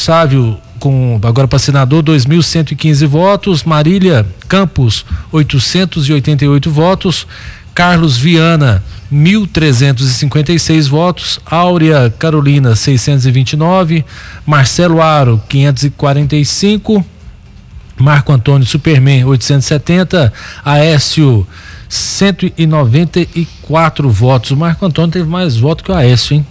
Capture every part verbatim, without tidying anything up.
Sávio, com, agora para senador, dois mil cento e quinze votos. Marília Campos, oitocentos e oitenta e oito votos. Carlos Viana, mil trezentos e cinquenta e seis votos. Áurea Carolina, seiscentos e vinte e nove. Marcelo Aro, quinhentos e quarenta e cinco. Marco Antônio Superman, oitocentos e setenta. Aécio, cento e noventa e quatro votos. O Marco Antônio teve mais votos que o Aécio, hein?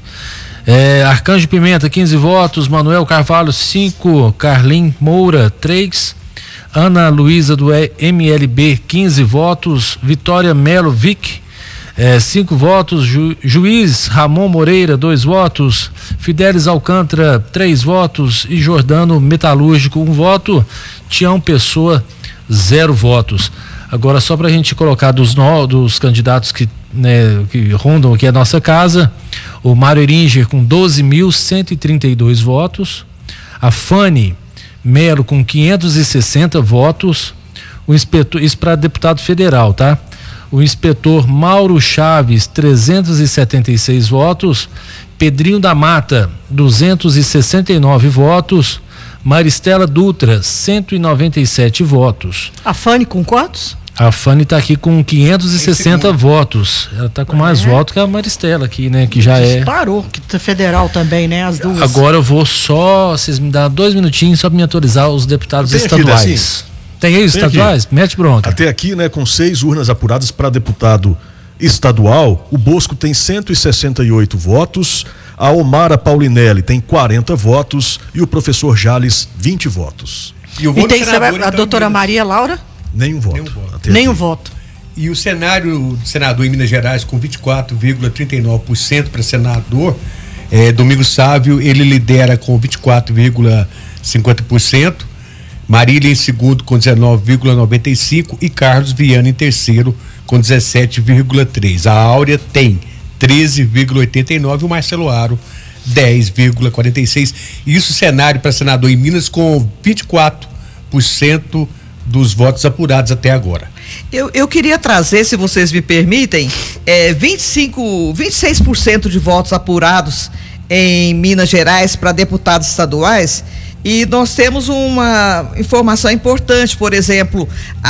É, Arcanjo Pimenta, quinze votos. Manuel Carvalho, cinco. Carlim Moura, três. Ana Luísa do M L B, quinze votos. Vitória Melo Vic, é, cinco votos. Ju, Juiz Ramon Moreira, dois votos. Fidelis Alcântara, três votos. E Jordano Metalúrgico, um voto. Tião Pessoa, zero votos. Agora, só para a gente colocar dos, no, dos candidatos que, né, que rondam aqui a nossa casa: o Mário Eringer com doze mil cento e trinta e dois votos, a Fanny Melo com quinhentos e sessenta votos, o inspetor, isso para deputado federal, tá? O inspetor Mauro Chaves, trezentos e setenta e seis votos, Pedrinho da Mata, duzentos e sessenta e nove votos, Maristela Dutra, cento e noventa e sete votos. A Fanny com quantos? A Fanny está aqui com quinhentos e sessenta votos. Ela está com mais é. votos que a Maristela aqui, né? Que já é. Disparou, que tá federal também, né? As duas. Agora eu vou só, vocês me dão dois minutinhos só para me atualizar os deputados Tem estaduais. Aqui, assim, Tem aí os estaduais? Aqui. Mete bronca. Até aqui, né? Com seis urnas apuradas para deputado estadual, o Bosco tem cento e sessenta e oito votos. A Omara Paulinelli tem quarenta votos e o professor Jales, vinte votos. E, o voto e tem senador, a então, doutora Maria Laura? Nenhum voto. Nenhum voto. Nenhum voto. E o cenário do senador em Minas Gerais com vinte e quatro vírgula trinta e nove por cento para senador, é, Domingos Sávio, ele lidera com vinte e quatro vírgula cinquenta por cento, Marília em segundo com dezenove vírgula noventa e cinco por cento e Carlos Viana em terceiro com dezessete vírgula três por cento. A Áurea tem treze vírgula oitenta e nove por cento e o Marcelo Aro dez vírgula quarenta e seis por cento. Isso cenário para senador em Minas com vinte e quatro por cento dos votos apurados até agora. Eu, eu queria trazer, se vocês me permitem, é, vinte e cinco, vinte e seis por cento de votos apurados em Minas Gerais para deputados estaduais, e nós temos uma informação importante. Por exemplo,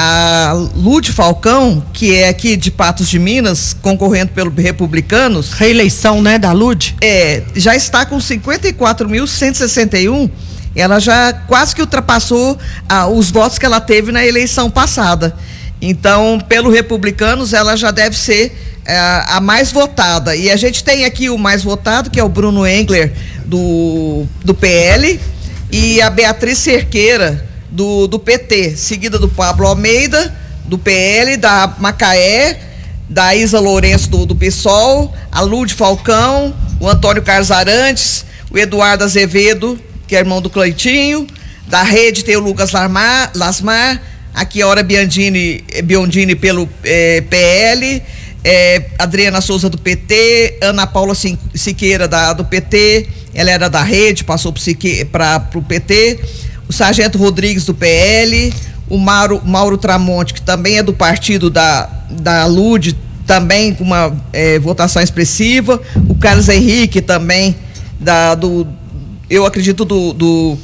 a Lude Falcão, que é aqui de Patos de Minas, concorrendo pelo Republicanos. Reeleição, né, da Lude? É, já está com cinquenta e quatro mil cento e sessenta e um. Ela já quase que ultrapassou ah, os votos que ela teve na eleição passada. Então, pelo Republicanos, ela já deve ser ah, a mais votada. E a gente tem aqui o mais votado, que é o Bruno Engler, do, do P L, e a Beatriz Cerqueira, do, do P T, seguida do Pablo Almeida, do P L, da Macaé, da Isa Lourenço, do, do PSOL, a Lude Falcão, o Antônio Carlos Arantes, o Eduardo Azevedo, que é irmão do Cleitinho. Da Rede tem o Lucas Lasmar, Lasmar, aqui a Hora Biondini, Biondini pelo é, P L, é, Adriana Souza do P T, Ana Paula Siqueira da, do P T, ela era da Rede, passou para o P T, o Sargento Rodrigues do P L, o Mauro, Mauro Tramonte, que também é do partido da, da Lude, também com uma é, votação expressiva, o Carlos Henrique também da, do eu acredito do, do,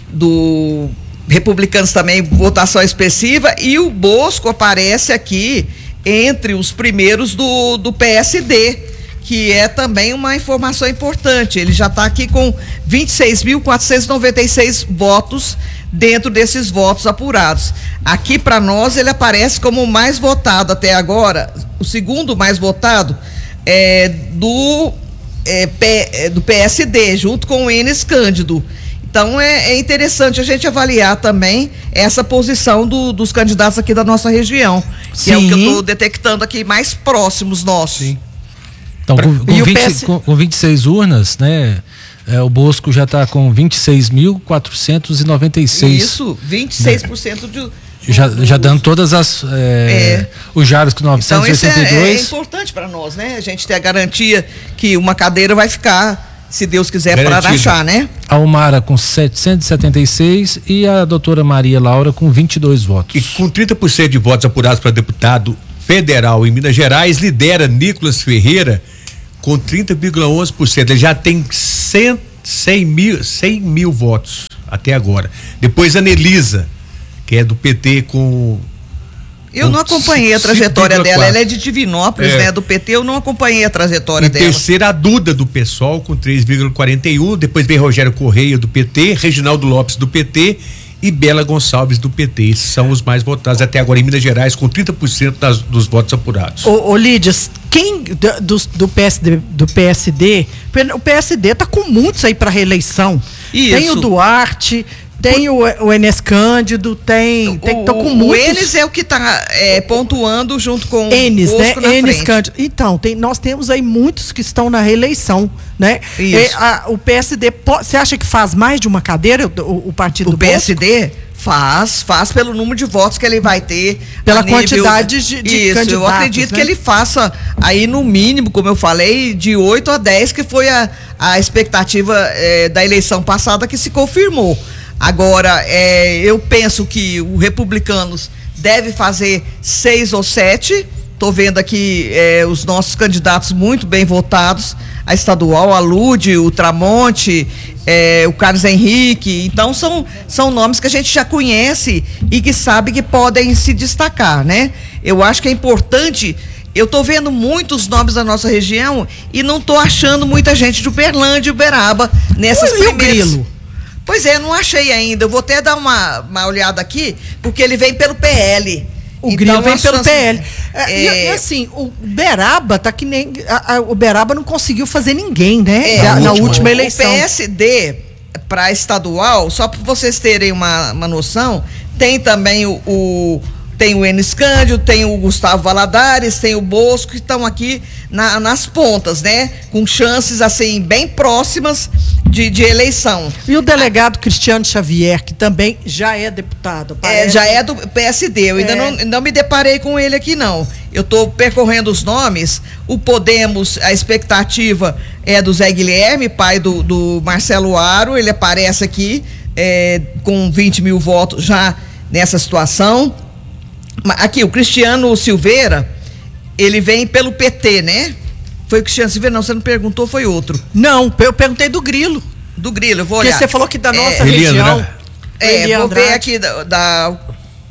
do Republicanos também, votação expressiva, e o Bosco aparece aqui entre os primeiros do, do P S D, que é também uma informação importante. Ele já está aqui com vinte e seis mil quatrocentos e noventa e seis votos dentro desses votos apurados. Aqui para nós ele aparece como o mais votado até agora, o segundo mais votado é do É, P, é, do P S D, junto com o Enes Cândido. Então é, é interessante a gente avaliar também essa posição do, dos candidatos aqui da nossa região, que Sim. é o que eu estou detectando aqui mais próximos nossos. Sim. Então, com, com, vinte, P S... com, com vinte e seis urnas, né? É, o Bosco já está com vinte e seis mil quatrocentos e noventa e seis. Isso, vinte e seis por cento né? de. Já, já dando todas as. É, é. Os Jaros com novecentos e oitenta e dois. Então, isso é, é importante para nós, né? A gente ter a garantia que uma cadeira vai ficar, se Deus quiser, para Araxá, né? A Omara com setecentos e setenta e seis e a doutora Maria Laura com vinte e dois votos. E com trinta por cento de votos apurados para deputado federal em Minas Gerais, lidera Nicolas Ferreira com trinta vírgula onze por cento. Ele já tem cem, cem, mil, cem mil votos. até agora. Depois a Nelisa, que é do P T com... Eu não acompanhei a trajetória dela, ela é de Divinópolis, é. né, do P T, eu não acompanhei a trajetória em dela. Terceira, a Duda do PSOL com três vírgula quarenta e um, depois vem Rogério Correia do P T, Reginaldo Lopes do P T e Bela Gonçalves do P T. Esses são os mais votados até agora em Minas Gerais, com trinta por cento das, dos votos apurados. Ô, ô Lídia, quem do, do, do, P S D, do P S D, o P S D tá com muitos aí para reeleição. Isso. Tem o Duarte, tem o, o Enes Cândido, tem, tem tô com muitos. O Enes é o que está é, pontuando junto com Enes, o Bosco, né? na Enes frente. Cândido. Então, tem, nós temos aí muitos que estão na reeleição, né? Isso. E, a, o P S D, você acha que faz mais de uma cadeira o, o partido o do P S D Bosco? Faz, faz pelo número de votos que ele vai ter. Pela nível, quantidade de, de isso, candidatos. Eu acredito, né, que ele faça aí no mínimo, como eu falei, de oito a dez, que foi a, a expectativa é, da eleição passada que se confirmou. Agora, é, eu penso que o Republicanos deve fazer seis ou sete. Estou vendo aqui é, os nossos candidatos muito bem votados, a estadual, a Lude, o Tramonte, é, o Carlos Henrique. Então são, são nomes que a gente já conhece e que sabe que podem se destacar, né? Eu acho que é importante. Eu estou vendo muitos nomes da nossa região e não estou achando muita gente de Uberlândia e Uberaba nessas Ui, primeiras. E o Grilo? Pois é, não achei ainda. Eu vou até dar uma, uma olhada aqui, porque ele vem pelo P L. O então, Grilo vem pelo chance, P L. É, é, e, e assim, o Beraba tá que nem. A, a, o Beraba não conseguiu fazer ninguém, né? É, da, na na última, última eleição. O P S D, para estadual, só para vocês terem uma, uma noção, tem também o. o tem o Enes Cândido, tem o Gustavo Valadares, tem o Bosco, que estão aqui na, nas pontas, né? Com chances, assim, bem próximas de, de eleição. E o delegado Cristiano Xavier, que também já é deputado. É, já é do P S D, eu é. ainda não, não me deparei com ele aqui, não. Eu estou percorrendo os nomes. O Podemos, a expectativa é do Zé Guilherme, pai do, do Marcelo Aro, ele aparece aqui é, com vinte mil votos já nessa situação. Aqui, o Cristiano Silveira, ele vem pelo P T, né? Foi o Cristiano Silveira? Não, você não perguntou, foi outro. Não, eu perguntei do Grilo. Do Grilo, eu vou Porque olhar. você falou que da nossa é, região. É, Eli vou Andrade. ver aqui da, da,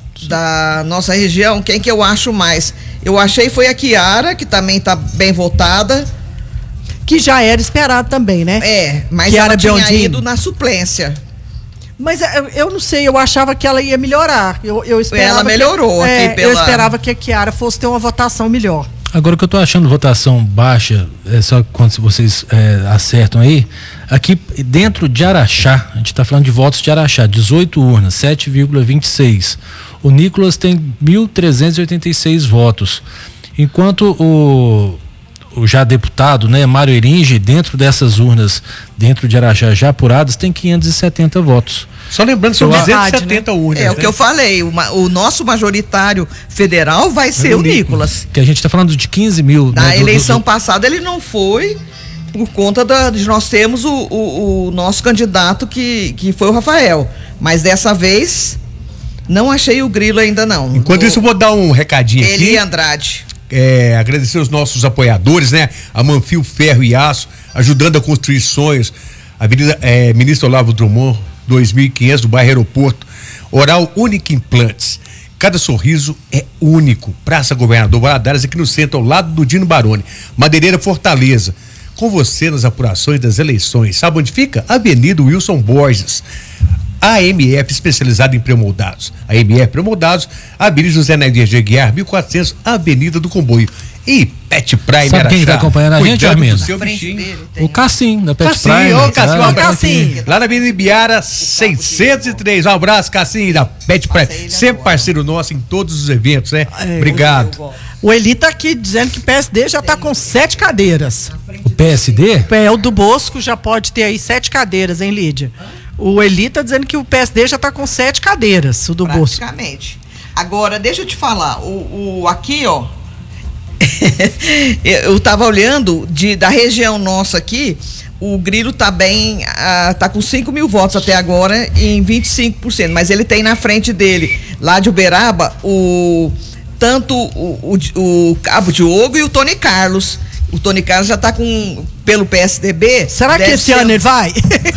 da nossa região, quem que eu acho mais. Eu achei foi a Kiara, que também tá bem votada. Que já era esperado também, né? É, mas Kiara ela tinha Biondini. ido na suplência. Mas eu, eu não sei, eu achava que ela ia melhorar. Eu, eu esperava ela melhorou que, aqui é, pela... Eu esperava que a Kiara fosse ter uma votação melhor. Agora, o que eu tô achando votação baixa, é só quando vocês é, acertam aí, aqui dentro de Araxá, a gente tá falando de votos de Araxá, dezoito urnas, sete vírgula vinte e seis. O Nicolas tem mil trezentos e oitenta e seis votos. Enquanto o, o já deputado, né, Mário Eringe, dentro dessas urnas, dentro de Araxá já apuradas, tem quinhentos e setenta votos. Só lembrando que são duzentas e setenta né? urnas. É né? o que eu falei, o, o nosso majoritário federal vai ser é o, o Nicolas. Nicolas. Que a gente está falando de quinze mil. Na né, eleição do, do... passada ele não foi, por conta da, de nós temos o, o, o nosso candidato que, que foi o Rafael. Mas dessa vez, não achei o Grilo ainda não. Enquanto o, isso, eu vou dar um recadinho Eli aqui. Eli Andrade. É, agradecer os nossos apoiadores, né? A Manfio Ferro e Aço, ajudando a construir sonhos. Avenida é, Ministro Olavo Drummond, dois mil e quinhentos, do bairro Aeroporto. Oral Única Implantes. Cada sorriso é único. Praça Governador Valadares, aqui no centro, ao lado do Dino Baroni. Madeireira Fortaleza. Com você nas apurações das eleições. Sabe onde fica? Avenida Wilson Borges. A M F especializada em pré-moldados. A M F Pré-moldados, Avenida José Nadir de Aguiar, mil e quatrocentos, Avenida do Comboio. E Pet Prime Sabe quem está acompanhando a gente, Armindo? O Cassim, da Pet Cassim, Prime. Ô, Cassim, um abraço. Cassim. Lá na Avenida Ibiara, seiscentos e três. Um abraço, Cassim, da Pet Prime. Sempre parceiro nosso em todos os eventos, né? É, Obrigado. O Eli tá aqui dizendo que o P S D já tá com sete cadeiras. O P S D? É, o do Bosco já pode ter aí sete cadeiras, hein, Lídia? O Eli tá dizendo que o P S D já tá com sete cadeiras, o do Bosco. Praticamente. Agora, deixa eu te falar, o, o aqui, ó, eu tava olhando de, da região nossa aqui, o Grilo tá bem, ah, tá com cinco mil votos até agora em vinte e cinco por cento, mas ele tem na frente dele, lá de Uberaba, o, tanto o, o, o Cabo Diogo e o Tony Carlos, O Tony Carlos já está com, pelo P S D B. Será que esse ser, ano ele vai?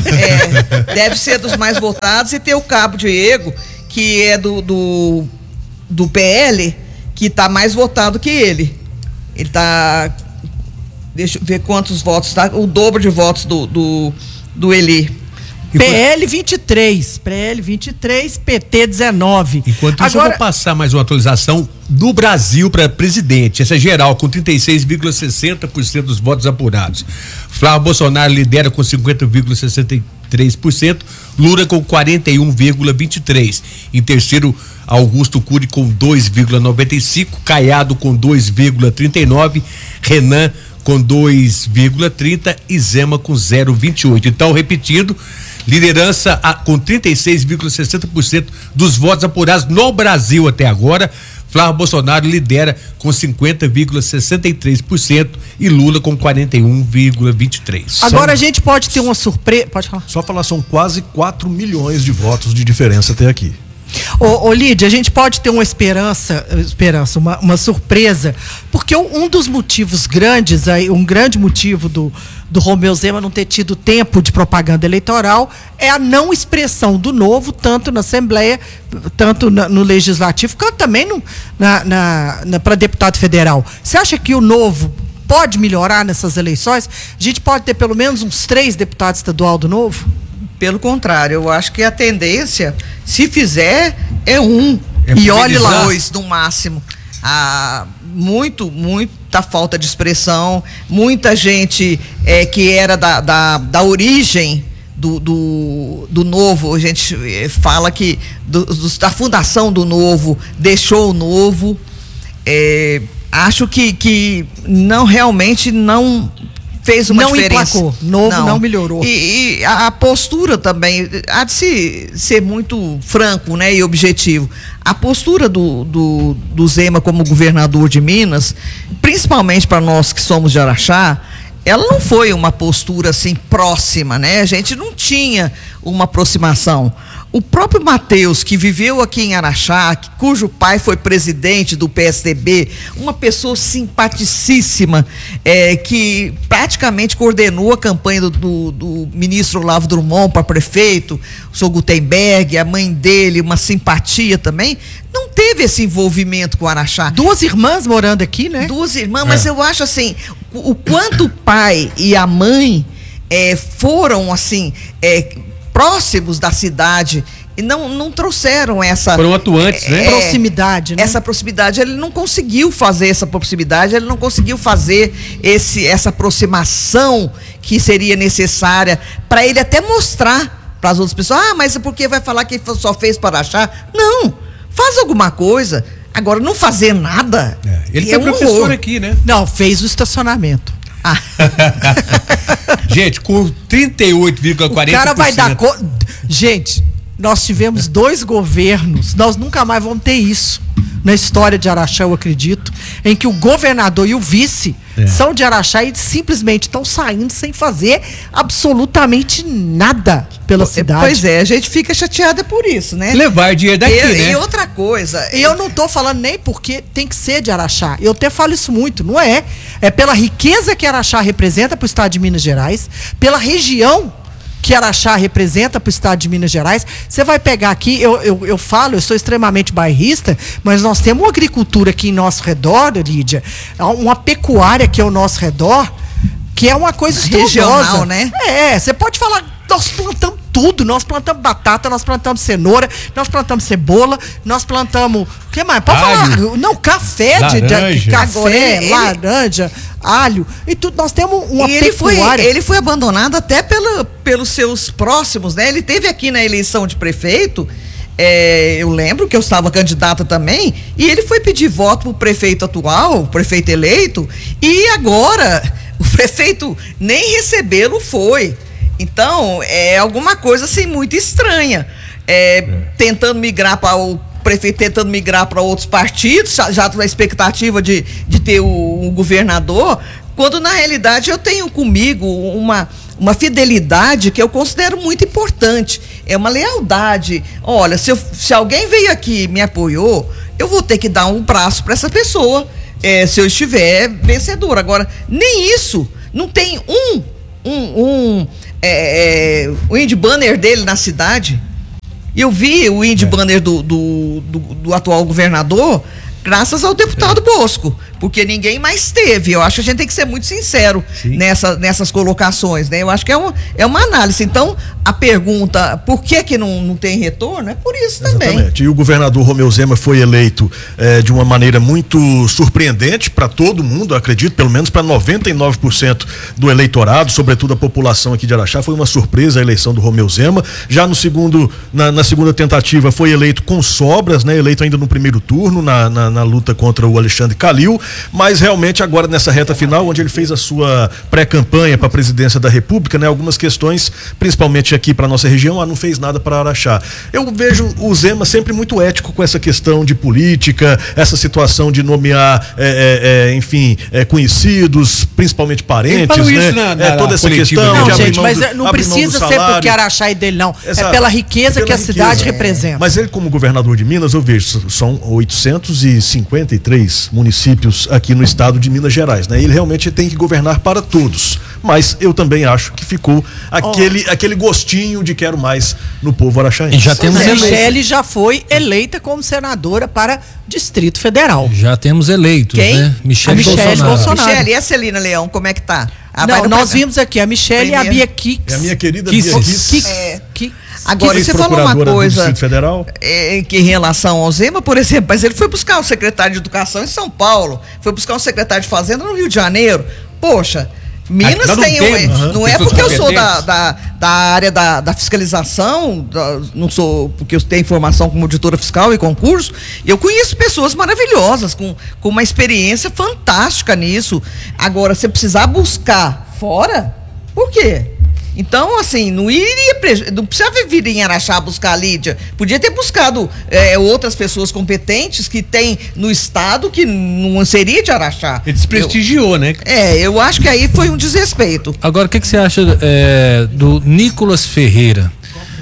É, deve ser dos mais votados, e ter o Cabo Diego, que é do, do, do P L, que está mais votado que ele. Ele está, deixa eu ver quantos votos, tá? O dobro de votos do, do, do Eli. P L vinte e três, P L vinte e três, P T dezenove. Enquanto isso, Agora... eu vou passar mais uma atualização do Brasil para presidente. Essa é geral, com trinta e seis vírgula sessenta por cento dos votos apurados. Flávio Bolsonaro lidera com cinquenta vírgula sessenta e três por cento, Lula com quarenta e um vírgula vinte e três por cento. Em terceiro, Augusto Cury com dois vírgula noventa e cinco por cento, Caiado com dois vírgula trinta e nove por cento, Renan com dois vírgula trinta por cento e Zema com zero vírgula vinte e oito por cento. Então, repetindo, liderança a, com trinta e seis vírgula sessenta por cento dos votos apurados no Brasil até agora. Flávio Bolsonaro lidera com cinquenta vírgula sessenta e três por cento e Lula com quarenta e um vírgula vinte e três por cento. Agora a gente pode ter uma surpresa. Pode falar. Só falar, são quase quatro milhões de votos de diferença até aqui. Ô, ô Lídia, a gente pode ter uma esperança, esperança, uma, uma surpresa, porque um dos motivos grandes, aí, um grande motivo do, do Romeu Zema não ter tido tempo de propaganda eleitoral é a não expressão do Novo, tanto na Assembleia, tanto na, no Legislativo, quanto também no, na, na, na, para deputado federal. Você acha que o Novo pode melhorar nessas eleições? A gente pode ter pelo menos uns três deputados estadual do Novo? Pelo contrário, eu acho que a tendência, se fizer, é um. É e olhe lá. Dois, no máximo. Ah, muito, muita falta de expressão, muita gente é, que era da, da, da origem do, do, do Novo, a gente fala que do, do, da fundação do Novo, deixou o Novo. É, acho que, que não, realmente não... fez uma não diferença. Emplacou. Novo não, não melhorou. E, e a postura também, há de se, ser muito franco, né, e objetivo. A postura do, do, do Zema como governador de Minas, principalmente para nós que somos de Araxá, ela não foi uma postura assim próxima, né? A gente não tinha uma aproximação. O próprio Matheus, que viveu aqui em Araxá, cujo pai foi presidente do P S D B, uma pessoa simpaticíssima, é, que praticamente coordenou a campanha do, do, do ministro Olavo Drummond para prefeito, o senhor Gutenberg, a mãe dele, uma simpatia também, não teve esse envolvimento com Araxá. Duas irmãs morando aqui, né? Duas irmãs, é. Mas eu acho assim, o, o quanto o pai e a mãe é, foram assim... É, próximos da cidade e não, não trouxeram essa... Foram atuantes, né? É, proximidade, né? Essa proximidade, ele não conseguiu fazer essa proximidade, ele não conseguiu fazer esse, essa aproximação que seria necessária para ele até mostrar para as outras pessoas. Ah, mas por que vai falar que só fez para achar? Não, faz alguma coisa. Agora, não fazer nada... É, ele foi é um professor horror. Aqui, né? Não, fez o estacionamento. Ah. Gente, com trinta e oito vírgula quarenta por cento. O cara vai dar conta. Gente, nós tivemos dois governos, nós nunca mais vamos ter isso na história de Araxá, eu acredito, em que o governador e o vice é. são de Araxá e simplesmente estão saindo sem fazer absolutamente nada pela cidade. Pois é, a gente fica chateada por isso, né? Levar dinheiro daqui, e, né? E outra coisa... E eu não estou falando nem porque tem que ser de Araxá, eu até falo isso muito, não é? É pela riqueza que Araxá representa para o estado de Minas Gerais, pela região que Araxá representa para o estado de Minas Gerais. Você vai pegar aqui, eu, eu, eu falo, eu sou extremamente bairrista, mas nós temos uma agricultura aqui em nosso redor, Lídia, uma pecuária aqui ao nosso redor, que é uma coisa regional, né? É, você pode falar, nós plantamos tudo, nós plantamos batata, nós plantamos cenoura, nós plantamos cebola, nós plantamos, o que mais? Pode alho, falar, não, café, de, de, café, ele, laranja, alho, e tudo, nós temos uma e ele pecuária. Foi, ele foi abandonado até pela, pelos seus próximos, né? Ele teve aqui na eleição de prefeito, é, eu lembro que eu estava candidata também, e ele foi pedir voto pro prefeito atual, o prefeito eleito, e agora o prefeito nem recebê-lo foi. Então, é alguma coisa assim muito estranha. É, é. Tentando migrar para o prefeito, tentando migrar para outros partidos, já, já com a expectativa de, de ter o, o governador, quando na realidade eu tenho comigo uma, uma fidelidade que eu considero muito importante. É uma lealdade. Olha, se, eu, se alguém veio aqui e me apoiou, eu vou ter que dar um braço para essa pessoa. é, se eu estiver vencedor. Agora, nem isso, não tem um, um, um, é, é, o Indy Banner dele na cidade. Eu vi o Indy é. Banner do, do, do, do atual governador, graças ao deputado é. Bosco, porque ninguém mais teve. Eu acho que a gente tem que ser muito sincero nessa, nessas colocações, né? Eu acho que é uma, é uma análise. Então, a pergunta, por que que não, não tem retorno? É por isso também. Exatamente. E o governador Romeu Zema foi eleito é, de uma maneira muito surpreendente para todo mundo, acredito, pelo menos para noventa e nove por cento do eleitorado, sobretudo a população aqui de Araxá. Foi uma surpresa a eleição do Romeu Zema. Já no segundo, na, na segunda tentativa foi eleito com sobras, né? Eleito ainda no primeiro turno, na, na, na luta contra o Alexandre Calil, mas realmente agora nessa reta final, onde ele fez a sua pré-campanha para a presidência da República, né? Algumas questões, principalmente aqui para nossa região, ah, não fez nada para Araxá. Eu vejo o Zema sempre muito ético com essa questão de política, essa situação de nomear, é, é, é, enfim, é, conhecidos, principalmente parentes, né? Na, na, é, toda essa questão. Não, de gente, mas do, não precisa ser porque Araxá é dele, não. Exato. É pela riqueza é pela que a riqueza. cidade é. representa. Mas ele, como governador de Minas, eu vejo, são oitocentos e cinquenta e três municípios aqui no estado de Minas Gerais, né? Ele realmente tem que governar para todos, mas eu também acho que ficou aquele, oh. aquele gostinho de quero mais no povo araxaense. Já temos a Michele já foi eleita como senadora para Distrito Federal. Já temos eleitos, Quem? né? Michele Bolsonaro. Bolsonaro. Michele, e a Celina Leão, como é que tá? Ah, não, nós vimos aqui a Michele e a Bia Kix. É a minha querida Kix. Bia Kix. Kix. É. Kix. Agora, você falou uma coisa é, que em relação ao Zema, por exemplo, mas ele foi buscar o secretário de Educação em São Paulo, foi buscar o secretário de Fazenda no Rio de Janeiro. Poxa, Minas não tem, tem um, uhum. não é porque eu sou da, da, da área da, da fiscalização, da, não sou porque eu tenho formação como auditora fiscal e concurso, eu conheço pessoas maravilhosas, com, com uma experiência fantástica nisso. Agora, se precisar buscar fora, por quê? Então, assim, não iria, não precisava vir em Araxá buscar a Lídia, podia ter buscado é, outras pessoas competentes que tem no estado que não seria de Araxá. Ele desprestigiou, eu, né? É, eu acho que aí foi um desrespeito. Agora, o que, que você acha é, do Nicolas Ferreira?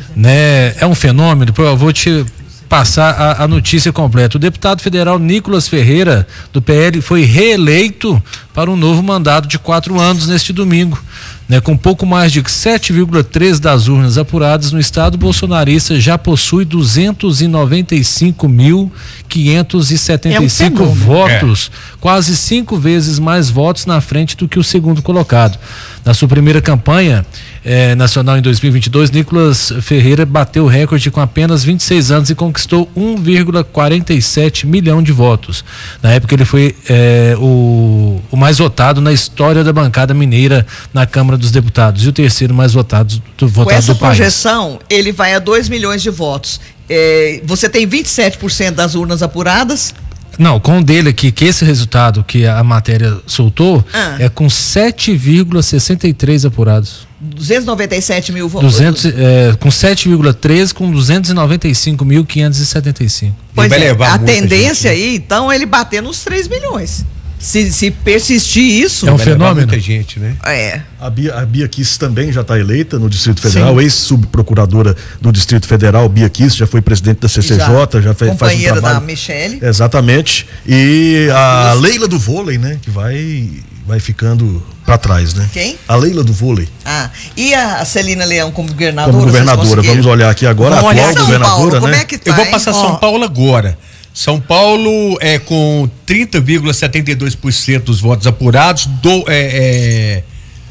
Né? É um fenômeno? Eu vou te passar a, a notícia completa. O deputado federal Nicolas Ferreira, do P L, foi reeleito para um novo mandato de quatro anos neste domingo. Né, com pouco mais de sete vírgula três das urnas apuradas no estado, bolsonarista já possui duzentos e noventa e cinco mil quinhentos e setenta e cinco é um votos, é. quase cinco vezes mais votos na frente do que o segundo colocado. Na sua primeira campanha eh, nacional em dois mil e vinte e dois, Nicolas Ferreira bateu o recorde com apenas vinte e seis anos e conquistou um vírgula quarenta e sete milhão de votos. Na época ele foi eh, o, o mais votado na história da bancada mineira na Câmara dos Deputados e o terceiro mais votado do, votado do país. Com essa projeção, ele vai a dois milhões de votos. É, você tem vinte e sete por cento das urnas apuradas? Não, com o dele aqui, que esse resultado que a matéria soltou ah. é com sete vírgula sessenta e três apurados. duzentos e noventa e sete mil votos. duzentos, é, com sete vírgula treze com duzentos e noventa e cinco mil quinhentos e setenta e cinco. Pois é, a tendência gente, aí, então, é ele bater nos três milhões. Se, se persistir isso... É um fenômeno. Muita gente, né? É. A Bia, a Bia Kiss também já está eleita no Distrito Federal, ex-subprocuradora do Distrito Federal, Bia Kiss, já foi presidente da C C J, já, já fez, faz um trabalho... Companheira da Michele. Exatamente. E a isso. Leila do vôlei, né? Que vai, vai ficando para trás, né? Quem? A Leila do vôlei. Ah, e a Celina Leão como governadora? Como governadora, vamos olhar aqui agora, vamos a atual São governadora, Paulo, né? Como é que tá, Eu vou hein? passar São oh. Paulo agora. São Paulo é com trinta vírgula setenta e dois por cento dos votos apurados, do, é, é,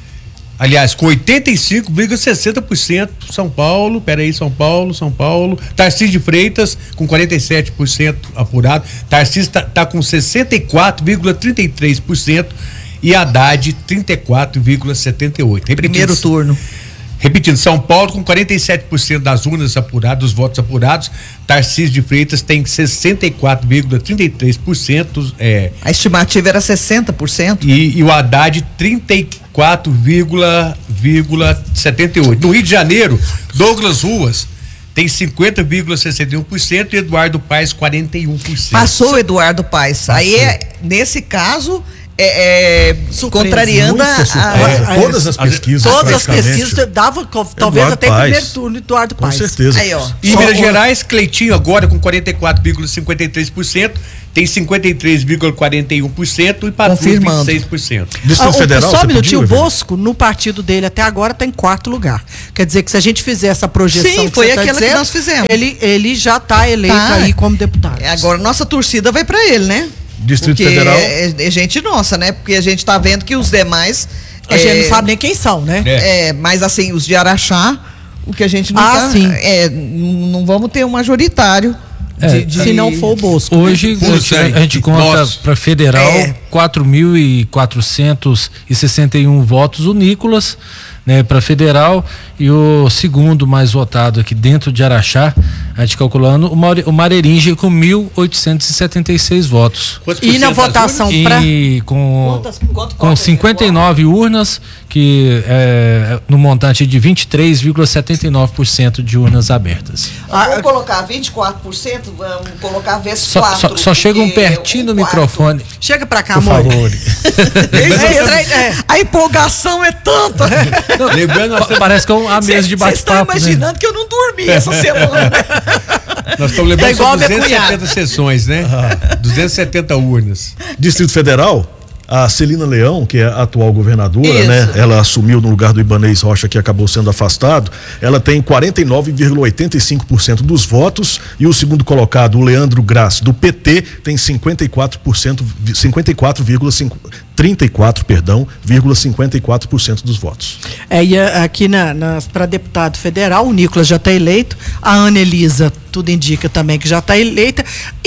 aliás, com oitenta e cinco vírgula sessenta por cento São Paulo, peraí, São Paulo, São Paulo, Tarcísio de Freitas com quarenta e sete por cento apurado, Tarcísio tá, tá com sessenta e quatro vírgula trinta e três por cento e Haddad trinta e quatro vírgula setenta e oito por cento. Primeiro turno. Repetindo, São Paulo com quarenta e sete por cento das urnas apuradas, dos votos apurados, Tarcísio de Freitas tem sessenta e quatro vírgula trinta e três por cento. É, a estimativa era sessenta por cento. E, e o Haddad trinta e quatro vírgula setenta e oito por cento. No Rio de Janeiro, Douglas Ruas tem cinquenta vírgula sessenta e um por cento e Eduardo Paes quarenta e um por cento. Passou o Eduardo Paes. Passou. Aí, é, nesse caso... É, é, contrariando a, a, a, todas as pesquisas. Todas as pesquisas davam talvez Eduardo até Paes. Primeiro turno Eduardo Paes. Com certeza. Aí, ó. Em Minas Gerais, Cleitinho agora com quarenta e quatro vírgula cinquenta e três por cento tem cinquenta e três vírgula quarenta e um por cento e Patrus vinte e seis por cento. Distrito ah, Federal, só um minutinho, o Bosco, no partido dele até agora está em quarto lugar. Quer dizer que se a gente fizer essa projeção Sim, que foi tá aquela dizendo, que nós fizemos. Ele, ele já está eleito tá. aí como deputado. Agora nossa torcida vai para ele, né? Distrito Porque Federal. É, é gente nossa, né? Porque a gente está vendo que os demais... A é, gente não sabe nem quem são, né? É, mas assim, os de Araxá, o que a gente não ah, tá, sim. É, não vamos ter um majoritário. É, de, de... Se não for o Bosco. Hoje né? a, gente, a gente conta para federal é. quatro mil quatrocentos e sessenta e um votos o Nicolas, né, para federal, e o segundo mais votado aqui dentro de Araxá, a gente calculando, o Mareringe com mil oitocentos e setenta e seis votos. E na votação para com quanto, com cinquenta e nove urnas, que é no montante de vinte e três vírgula setenta e nove por cento de urnas abertas. Ah, vamos colocar vinte e quatro por cento, vamos colocar vezes só, quatro. Só, só chega um pertinho um do quarto. Microfone. Chega para cá, por amor. favor. é, é, a empolgação é tanta. Não, lembrando, nós temos... parece que é a mesa de bate-papo. Vocês estão imaginando, né, que eu não dormi essa semana. Nós estamos lembrando é igual duzentas e setenta sessões, né? Ah. duzentas e setenta urnas. Distrito Federal, a Celina Leão, que é a atual governadora, Isso. né? Ela assumiu no lugar do Ibanez Rocha, que acabou sendo afastado. Ela tem quarenta e nove vírgula oitenta e cinco por cento dos votos, e o segundo colocado, o Leandro Graz, do P T, tem cinquenta e quatro por cento, cinquenta e quatro vírgula trinta e quatro, perdão, vírgula cinquenta e quatro por cento dos votos. É, e aqui na, na, para deputado federal, o Nicolas já está eleito, a Ana Elisa, tudo indica também que já está eleita,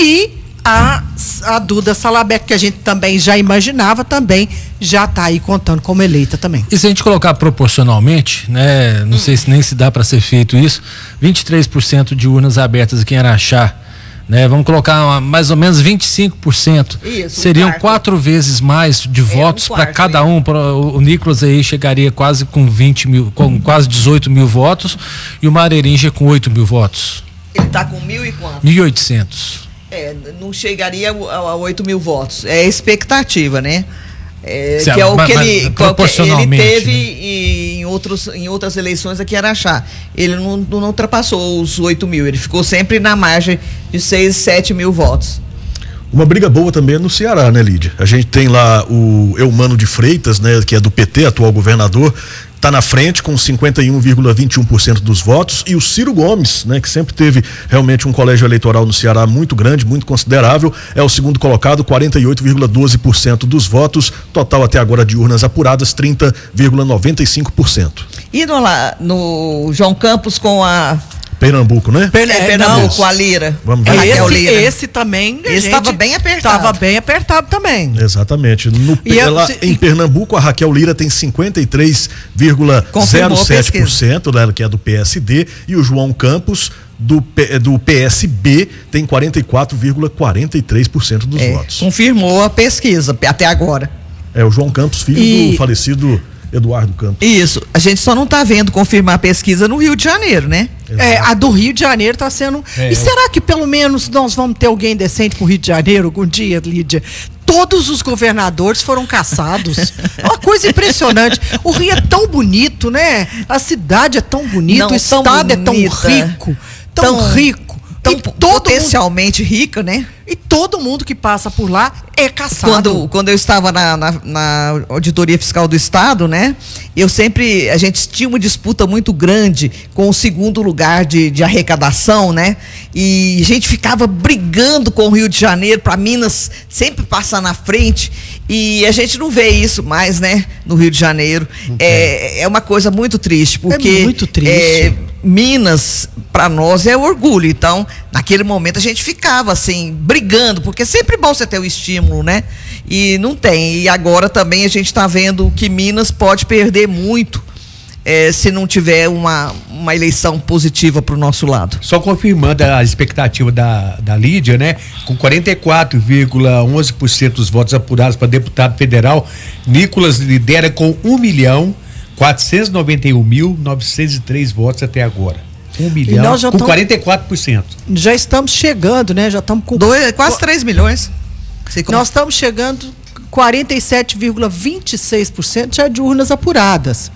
e A, a Duda Salabert, que a gente também já imaginava, também já está aí contando como eleita também. E se a gente colocar proporcionalmente, né, não hum. sei se nem se dá para ser feito isso, vinte e três por cento de urnas abertas aqui em Araxá, né, vamos colocar uma, mais ou menos vinte e cinco por cento. Isso, seriam um quatro vezes mais de é, votos um para cada um. Pra, o, o Nicolas aí chegaria quase com vinte mil, com quase dezoito mil votos, e o Mareringe com oito mil votos. Ele está com mil e quanto? mil e oitocentos. É, não chegaria a oito mil votos. É a expectativa, né? É, Sim, que é o mas, que ele, proporcionalmente, ele teve, né? em, outros, em outras eleições aqui em Araxá. Ele não, não ultrapassou os oito mil, ele ficou sempre na margem de seis, sete mil votos. Uma briga boa também é no Ceará, né, Lídia? A gente tem lá o Eumano de Freitas, né, que é do P T, atual governador, está na frente com cinquenta e um vírgula vinte e um por cento dos votos, e o Ciro Gomes, né, que sempre teve realmente um colégio eleitoral no Ceará muito grande, muito considerável, é o segundo colocado, quarenta e oito vírgula doze por cento dos votos, total até agora de urnas apuradas, trinta vírgula noventa e cinco por cento. E no, lá, no João Campos com a Pernambuco, né? Pern é, Pernambuco, com a Lira. Vamos ver. Esse, Lira. esse também. Esse estava bem apertado. Estava bem apertado também. Exatamente. No, ela, se, em Pernambuco, a Raquel Lira tem cinquenta e três vírgula zero sete por cento, dela, que é do P S D, e o João Campos, do, do P S B, tem quarenta e quatro vírgula quarenta e três por cento dos é, votos. Confirmou a pesquisa até agora. É o João Campos, filho e... do falecido Eduardo Campos. Isso. A gente só não está vendo confirmar a pesquisa no Rio de Janeiro, né? É, a do Rio de Janeiro está sendo... É, e será que pelo menos nós vamos ter alguém decente pro Rio de Janeiro algum dia, Lídia? Todos os governadores foram caçados. É uma coisa impressionante. O Rio é tão bonito, né? A cidade é tão bonita, não, o estado é tão rico, tão, tão rico. Tão potencialmente mundo, rica, né? E todo mundo que passa por lá é caçado. Quando, quando eu estava na, na, na Auditoria Fiscal do Estado, né? Eu sempre, a gente tinha uma disputa muito grande com o segundo lugar de, de arrecadação, né? E a gente ficava brigando com o Rio de Janeiro para Minas sempre passar na frente, e a gente não vê isso mais, né? No Rio de Janeiro. É, é uma coisa muito triste, porque... É muito triste. É, Minas, para nós, é orgulho. Então, naquele momento, a gente ficava assim, brigando, porque é sempre bom você ter o estímulo, né? E não tem. E agora também a gente está vendo que Minas pode perder muito é, se não tiver uma, uma eleição positiva para o nosso lado. Só confirmando a expectativa da, da Lídia, né? Com quarenta e quatro vírgula onze por cento dos votos apurados para deputado federal, Nicolas lidera com um milhão quatrocentos e noventa e um mil novecentos e três votos até agora. Um milhão, com tamo, quarenta e quatro por cento. Já estamos chegando, né? Já estamos com... Dois, quase três milhões. Nós estamos chegando quarenta e sete vírgula vinte e seis por cento já de urnas apuradas.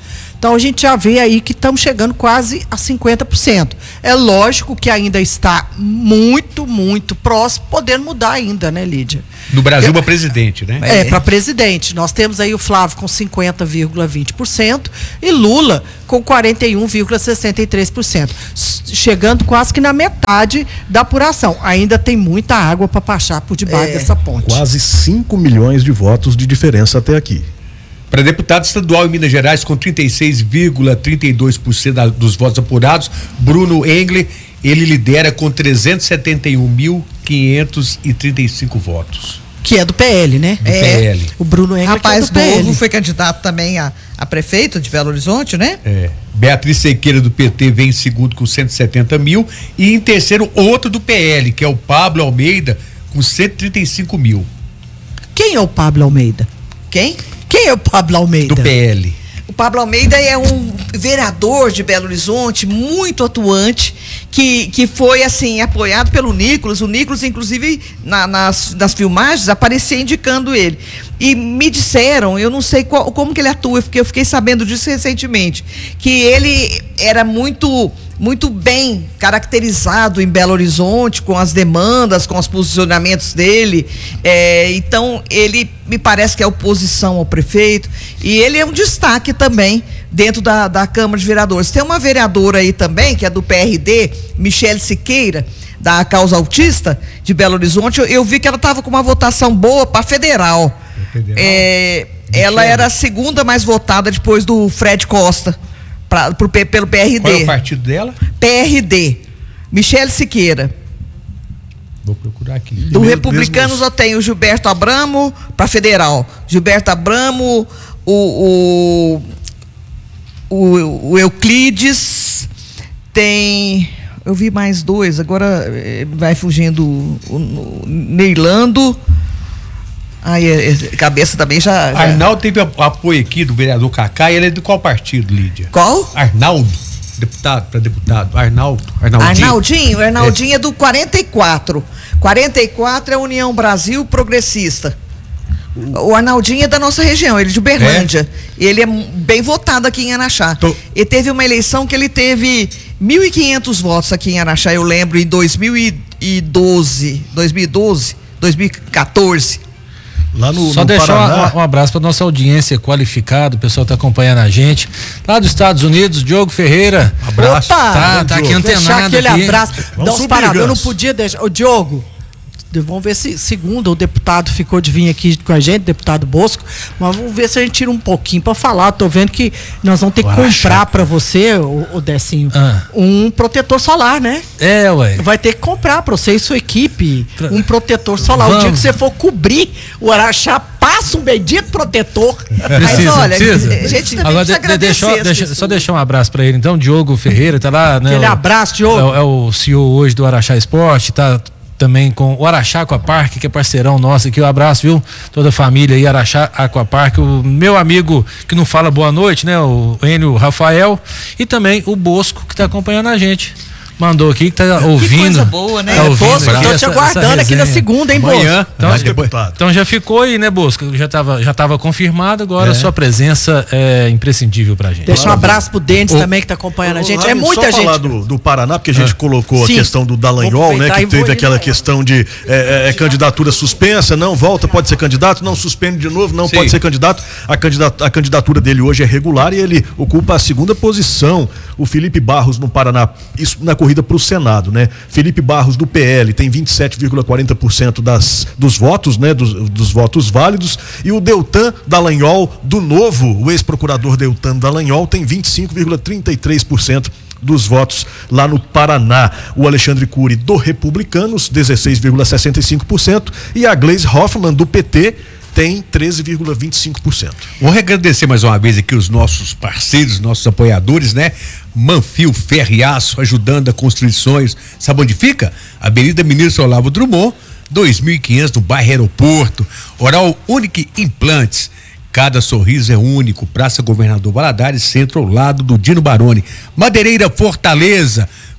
Então a gente já vê aí que estamos chegando quase a cinquenta por cento. É lógico que ainda está muito, muito próximo, podendo mudar ainda, né, Lídia? No Brasil, para presidente, né? É, para presidente. Nós temos aí o Flávio com cinquenta vírgula vinte por cento e Lula com quarenta e um vírgula sessenta e três por cento. Chegando quase que na metade da apuração. Ainda tem muita água para passar por debaixo é, dessa ponte. Quase cinco milhões de votos de diferença até aqui. Para deputado estadual em Minas Gerais, com trinta e seis vírgula trinta e dois por cento dos votos apurados, Bruno Engler, ele lidera com trezentos e setenta e um mil quinhentos e trinta e cinco votos. Que é do P L, né? Do é. P L. O Bruno Engler, rapaz que é do novo, P L. foi candidato também a, a prefeito de Belo Horizonte, né? É. Beatriz Sequeira, do P T, vem em segundo com cento e setenta mil. E em terceiro, outro do P L, que é o Pablo Almeida, com cento e trinta e cinco mil. Quem é o Pablo Almeida? Quem? Quem é o Pablo Almeida? Do P L. O Pablo Almeida é um vereador de Belo Horizonte, muito atuante, que, que foi, assim, apoiado pelo Nicolas. O Nicolas, inclusive, na, nas, nas filmagens, aparecia indicando ele. E me disseram, eu não sei qual, como que ele atua, porque eu fiquei sabendo disso recentemente, que ele era muito... muito bem caracterizado em Belo Horizonte, com as demandas, com os posicionamentos dele. É, então, ele me parece que é oposição ao prefeito, e ele é um destaque também dentro da, da Câmara de Vereadores. Tem uma vereadora aí também, que é do P R D, Michele Siqueira, da Causa Autista, de Belo Horizonte. Eu, eu vi que ela estava com uma votação boa para federal. federal. É, ela era a segunda mais votada depois do Fred Costa. Pra, pro, pelo P R D. Qual é o partido dela? P R D. Michele Siqueira. Vou procurar aqui. Do mesmo, Republicanos mesmo... eu tenho o Gilberto Abramo para federal. Gilberto Abramo, o, o, o, o Euclides, tem... Eu vi mais dois, agora vai fugindo o, o Neilando. Aí, a cabeça também já... já... Arnaldo teve apoio aqui do vereador Cacá, e ele é de qual partido, Lídia? Qual? Arnaldo, deputado, para deputado. Arnaldo. Arnaldinho. Arnaldinho, Arnaldinho é. é do quarenta e quatro. quarenta e quatro é União Brasil Progressista. O Arnaldinho é da nossa região, ele é de Uberlândia. É? Ele é bem votado aqui em Araxá. Tô... E teve uma eleição que ele teve mil e quinhentos votos aqui em Araxá, eu lembro, em dois mil e doze, dois mil e doze, dois mil e quatorze. Lá no, Só no deixar Paraná. um, um abraço para nossa audiência qualificada, o pessoal está acompanhando a gente. Lá dos Estados Unidos, Diogo Ferreira. Abraço. Opa, tá, tá aqui antenado. Deixar aquele aqui. abraço. Vamos Dá uns subir, paradas. Eu não Gans. podia deixar. Ô, Diogo, vamos ver se segunda o deputado ficou de vir aqui com a gente, deputado Bosco, mas vamos ver se a gente tira um pouquinho para falar. Tô vendo que nós vamos ter que Ué, comprar para você, o, o Decinho, ah. um protetor solar, né? É, ué. Vai ter que comprar para você e sua equipe pra... um protetor solar. Vamos. O dia que você for cobrir o Araxá, passa um bendito protetor. Precisa, mas olha, precisa. a gente também Agora, precisa de, deixa, deixa, só deixar um abraço para ele, então, Diogo Ferreira, tá lá, né? Aquele o, abraço, Diogo. É, é o C E O hoje do Araxá Esporte, tá também com o Araxá Aquapark, que é parceirão nosso aqui. Um abraço, viu? Toda a família aí, Araxá Aquapark. O meu amigo que não fala boa noite, né? O Enio Rafael. E também o Bosco, que tá acompanhando a gente. Mandou aqui, que tá ouvindo. Que coisa boa, né? Tá ouvindo Bosco, aqui tô essa, te aguardando aqui na segunda, hein, Bosco? Amanhã. Então, Mas depois, então já ficou aí, né, Bosco? Já tava, já tava confirmado, agora a é. sua presença é imprescindível pra gente. Deixa um abraço pro Dentes o, também, que tá acompanhando o, a gente. É muita só gente. falar do, do Paraná, porque a gente é. colocou Sim. a questão do Dallagnol, né? Que teve aquela questão de é, é, candidatura suspensa, não volta, pode ser candidato, não suspende de novo, não Sim. pode ser candidato. A, candidatura, a candidatura dele hoje é regular e ele ocupa a segunda posição. O Felipe Barros no Paraná, isso na corrida pro Senado, né? Felipe Barros do P L tem vinte e sete vírgula quarenta por cento das, dos votos, né? Dos, dos votos válidos, e o Deltan Dallagnol do Novo, o ex-procurador Deltan Dallagnol, tem vinte e cinco vírgula trinta e três por cento dos votos lá no Paraná. O Alexandre Cury do Republicanos, dezesseis vírgula sessenta e cinco por cento, e a Gleisi Hoffmann do P T tem treze vírgula vinte e cinco por cento. Vou agradecer mais uma vez aqui os nossos parceiros, nossos apoiadores, né? Manfio Ferro e Aço, ajudando a construir sonhos. Sabe onde fica? Avenida Ministro Olavo Drummond, dois mil e quinhentos, no bairro Aeroporto. Oral Unique Implantes. Cada sorriso é único. Praça Governador Valadares, centro ao lado do Dino Baroni. Madeireira Fortaleza,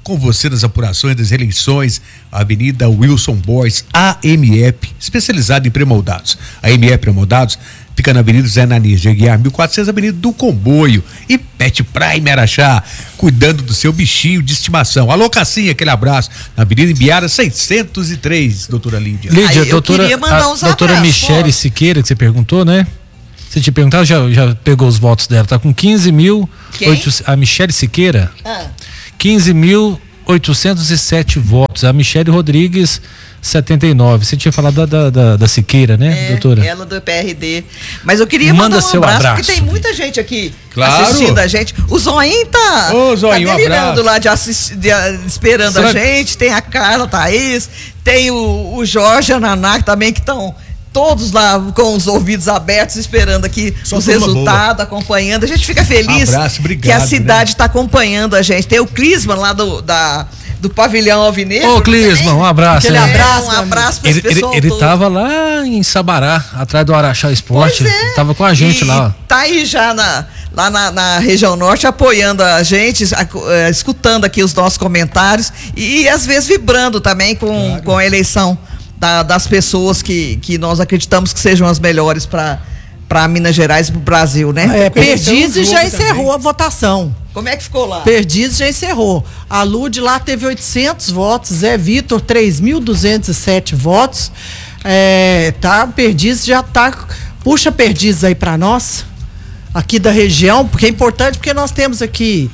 com você nas apurações das eleições. Avenida Wilson Boys, A M E P, especializado em pré-moldados. A M E P Pré-moldados fica na Avenida Zé Nanias de Aguiar, mil e quatrocentos, Avenida do Comboio. E Pet Prime Araxá, cuidando do seu bichinho de estimação. Alô, Cassinha, aquele abraço. Na Avenida Imbiara seiscentos e três, doutora Lídia. Lídia, Aí, eu doutora, queria mandar a uns doutora abraços, Michele ó. Siqueira, que você perguntou, né? Você te perguntar, já, já pegou os votos dela, tá com quinze mil. Quem? A Michele Siqueira? Ah. quinze mil oitocentos e sete votos. A Michele Rodrigues, setenta e nove. Você tinha falado da, da, da, da Siqueira, né, É, doutora? ela do P R D. Mas eu queria Manda mandar um seu abraço, abraço. porque tem muita gente aqui Claro. assistindo a gente. O Zoinho tá, Ô, Zoinho, tá um delirando abraço. lá de assistir, de, ah, esperando Será- a gente. Tem a Carla, a Thaís, tem o, o Jorge, a Naná, também, que estão todos lá com os ouvidos abertos, esperando aqui Só os turma resultados, acompanhando. A gente fica feliz Abraço, obrigado, que a né? cidade está acompanhando a gente. Tem o Clisman lá do, da, do Pavilhão Alvinegro. Ô, Clisman, um abraço. Aquele né? abraço, Um meu abraço para Ele, esse ele, pessoal ele todo. tava lá em Sabará, atrás do Araxá Esporte. Pois é. Tava com a gente E lá. Tá aí já na, lá na, na região norte, apoiando a gente, a- eh, escutando aqui os nossos comentários e, e às vezes vibrando também com, com a eleição da- das pessoas que, que nós acreditamos que sejam as melhores para para Minas Gerais e para o Brasil, né? É, Perdizes jogo já encerrou também. a votação. Como é que ficou lá? Perdizes já encerrou. A Lude lá teve oitocentos votos, Zé Vitor três mil duzentos e sete votos. É, tá, Perdizes já tá. Puxa Perdizes aí para nós, aqui da região, porque é importante, porque nós temos aqui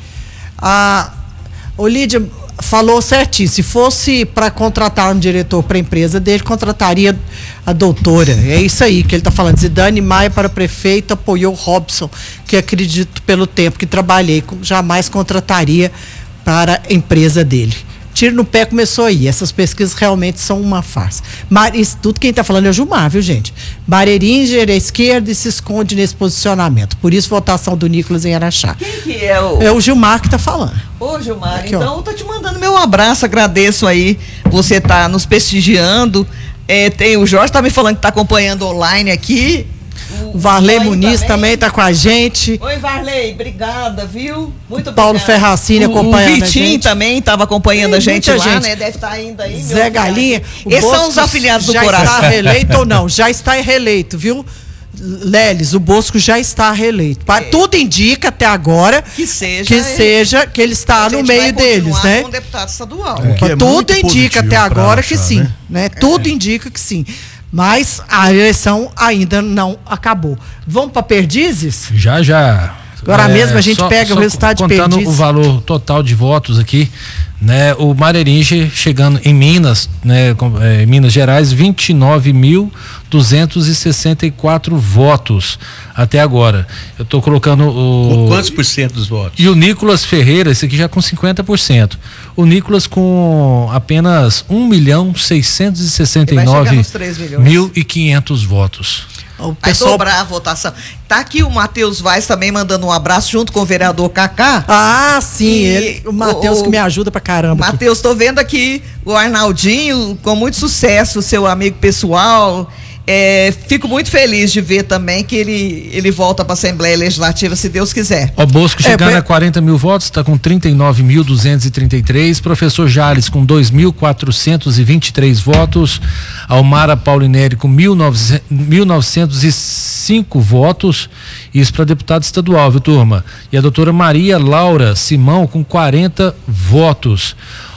a o Lídia falou certinho, se fosse para contratar um diretor para a empresa dele, contrataria a doutora. É isso aí que ele está falando. Zidane Maia para prefeito apoiou Robson, que acredito pelo tempo que trabalhei, jamais contrataria para a empresa dele. Tiro no pé começou aí. Essas pesquisas realmente são uma farsa. Mar, isso tudo quem está falando é o Gilmar, viu, gente? Bareringer à esquerda e se esconde nesse posicionamento. Por isso, votação do Nicolas em Araxá. Quem que é o... É o Gilmar que está falando. Ô, Gilmar, Aqui, ó. então eu tô te mandando meu abraço, agradeço aí, você tá nos prestigiando. É, tem o Jorge tá me falando que tá acompanhando online aqui. O Varley Zoinho Muniz também está com a gente. Oi, Varley, obrigada, viu? Muito Paulo obrigada. Ferracini O- acompanhando O a Vitinho gente. também estava acompanhando Tem a gente muita lá, gente. né? Deve estar ainda aí. meu Zé afilhado. Galinha. o Esses são Bosco os afiliados do já coração. está reeleito ou não? Já está reeleito, viu? Leles, o Bosco já está reeleito. Pa- Tudo indica até agora Que seja que, ele. seja, que ele está A no gente meio vai deles, continuar né? com o deputado estadual. É. que é Tudo muito indica positivo até pra agora que achar, sim, né? né? Tudo indica que sim. Mas a eleição ainda não acabou. Vamos para Perdizes? Já, já. Agora mesmo a gente pega o resultado de contando Perdizes. o valor total de votos aqui, né? O Mareringe chegando em Minas, né? com- eh, Minas Gerais, vinte e nove mil duzentos e sessenta e quatro votos até agora. Eu tô colocando Com o... quantos por cento dos votos? E o Nicolas Ferreira, esse aqui já com cinquenta por cento. O Nicolas com apenas um milhão seiscentos e sessenta e Ele vai chegar nove nos três milhões. mil e quinhentos votos. O Vai pessoal. dobrar a votação. Tá aqui o Matheus Vaz também mandando um abraço junto com o vereador Cacá. Ah, sim, E ele, o Matheus o- que me ajuda pra caramba. aqui. Matheus, tô vendo aqui o Arnaldinho com muito sucesso, seu amigo pessoal. É, fico muito feliz de ver também que ele, ele volta para a Assembleia Legislativa, se Deus quiser. O Bosco É, chegando pe- a quarenta mil votos, está com trinta e nove mil duzentos e trinta e três. Professor Jales com dois mil quatrocentos e vinte e três votos. Almara Paulinelli com mil novecentos e cinco votos. Isso para deputado estadual, viu, turma? E a doutora Maria Laura Simão com quarenta votos.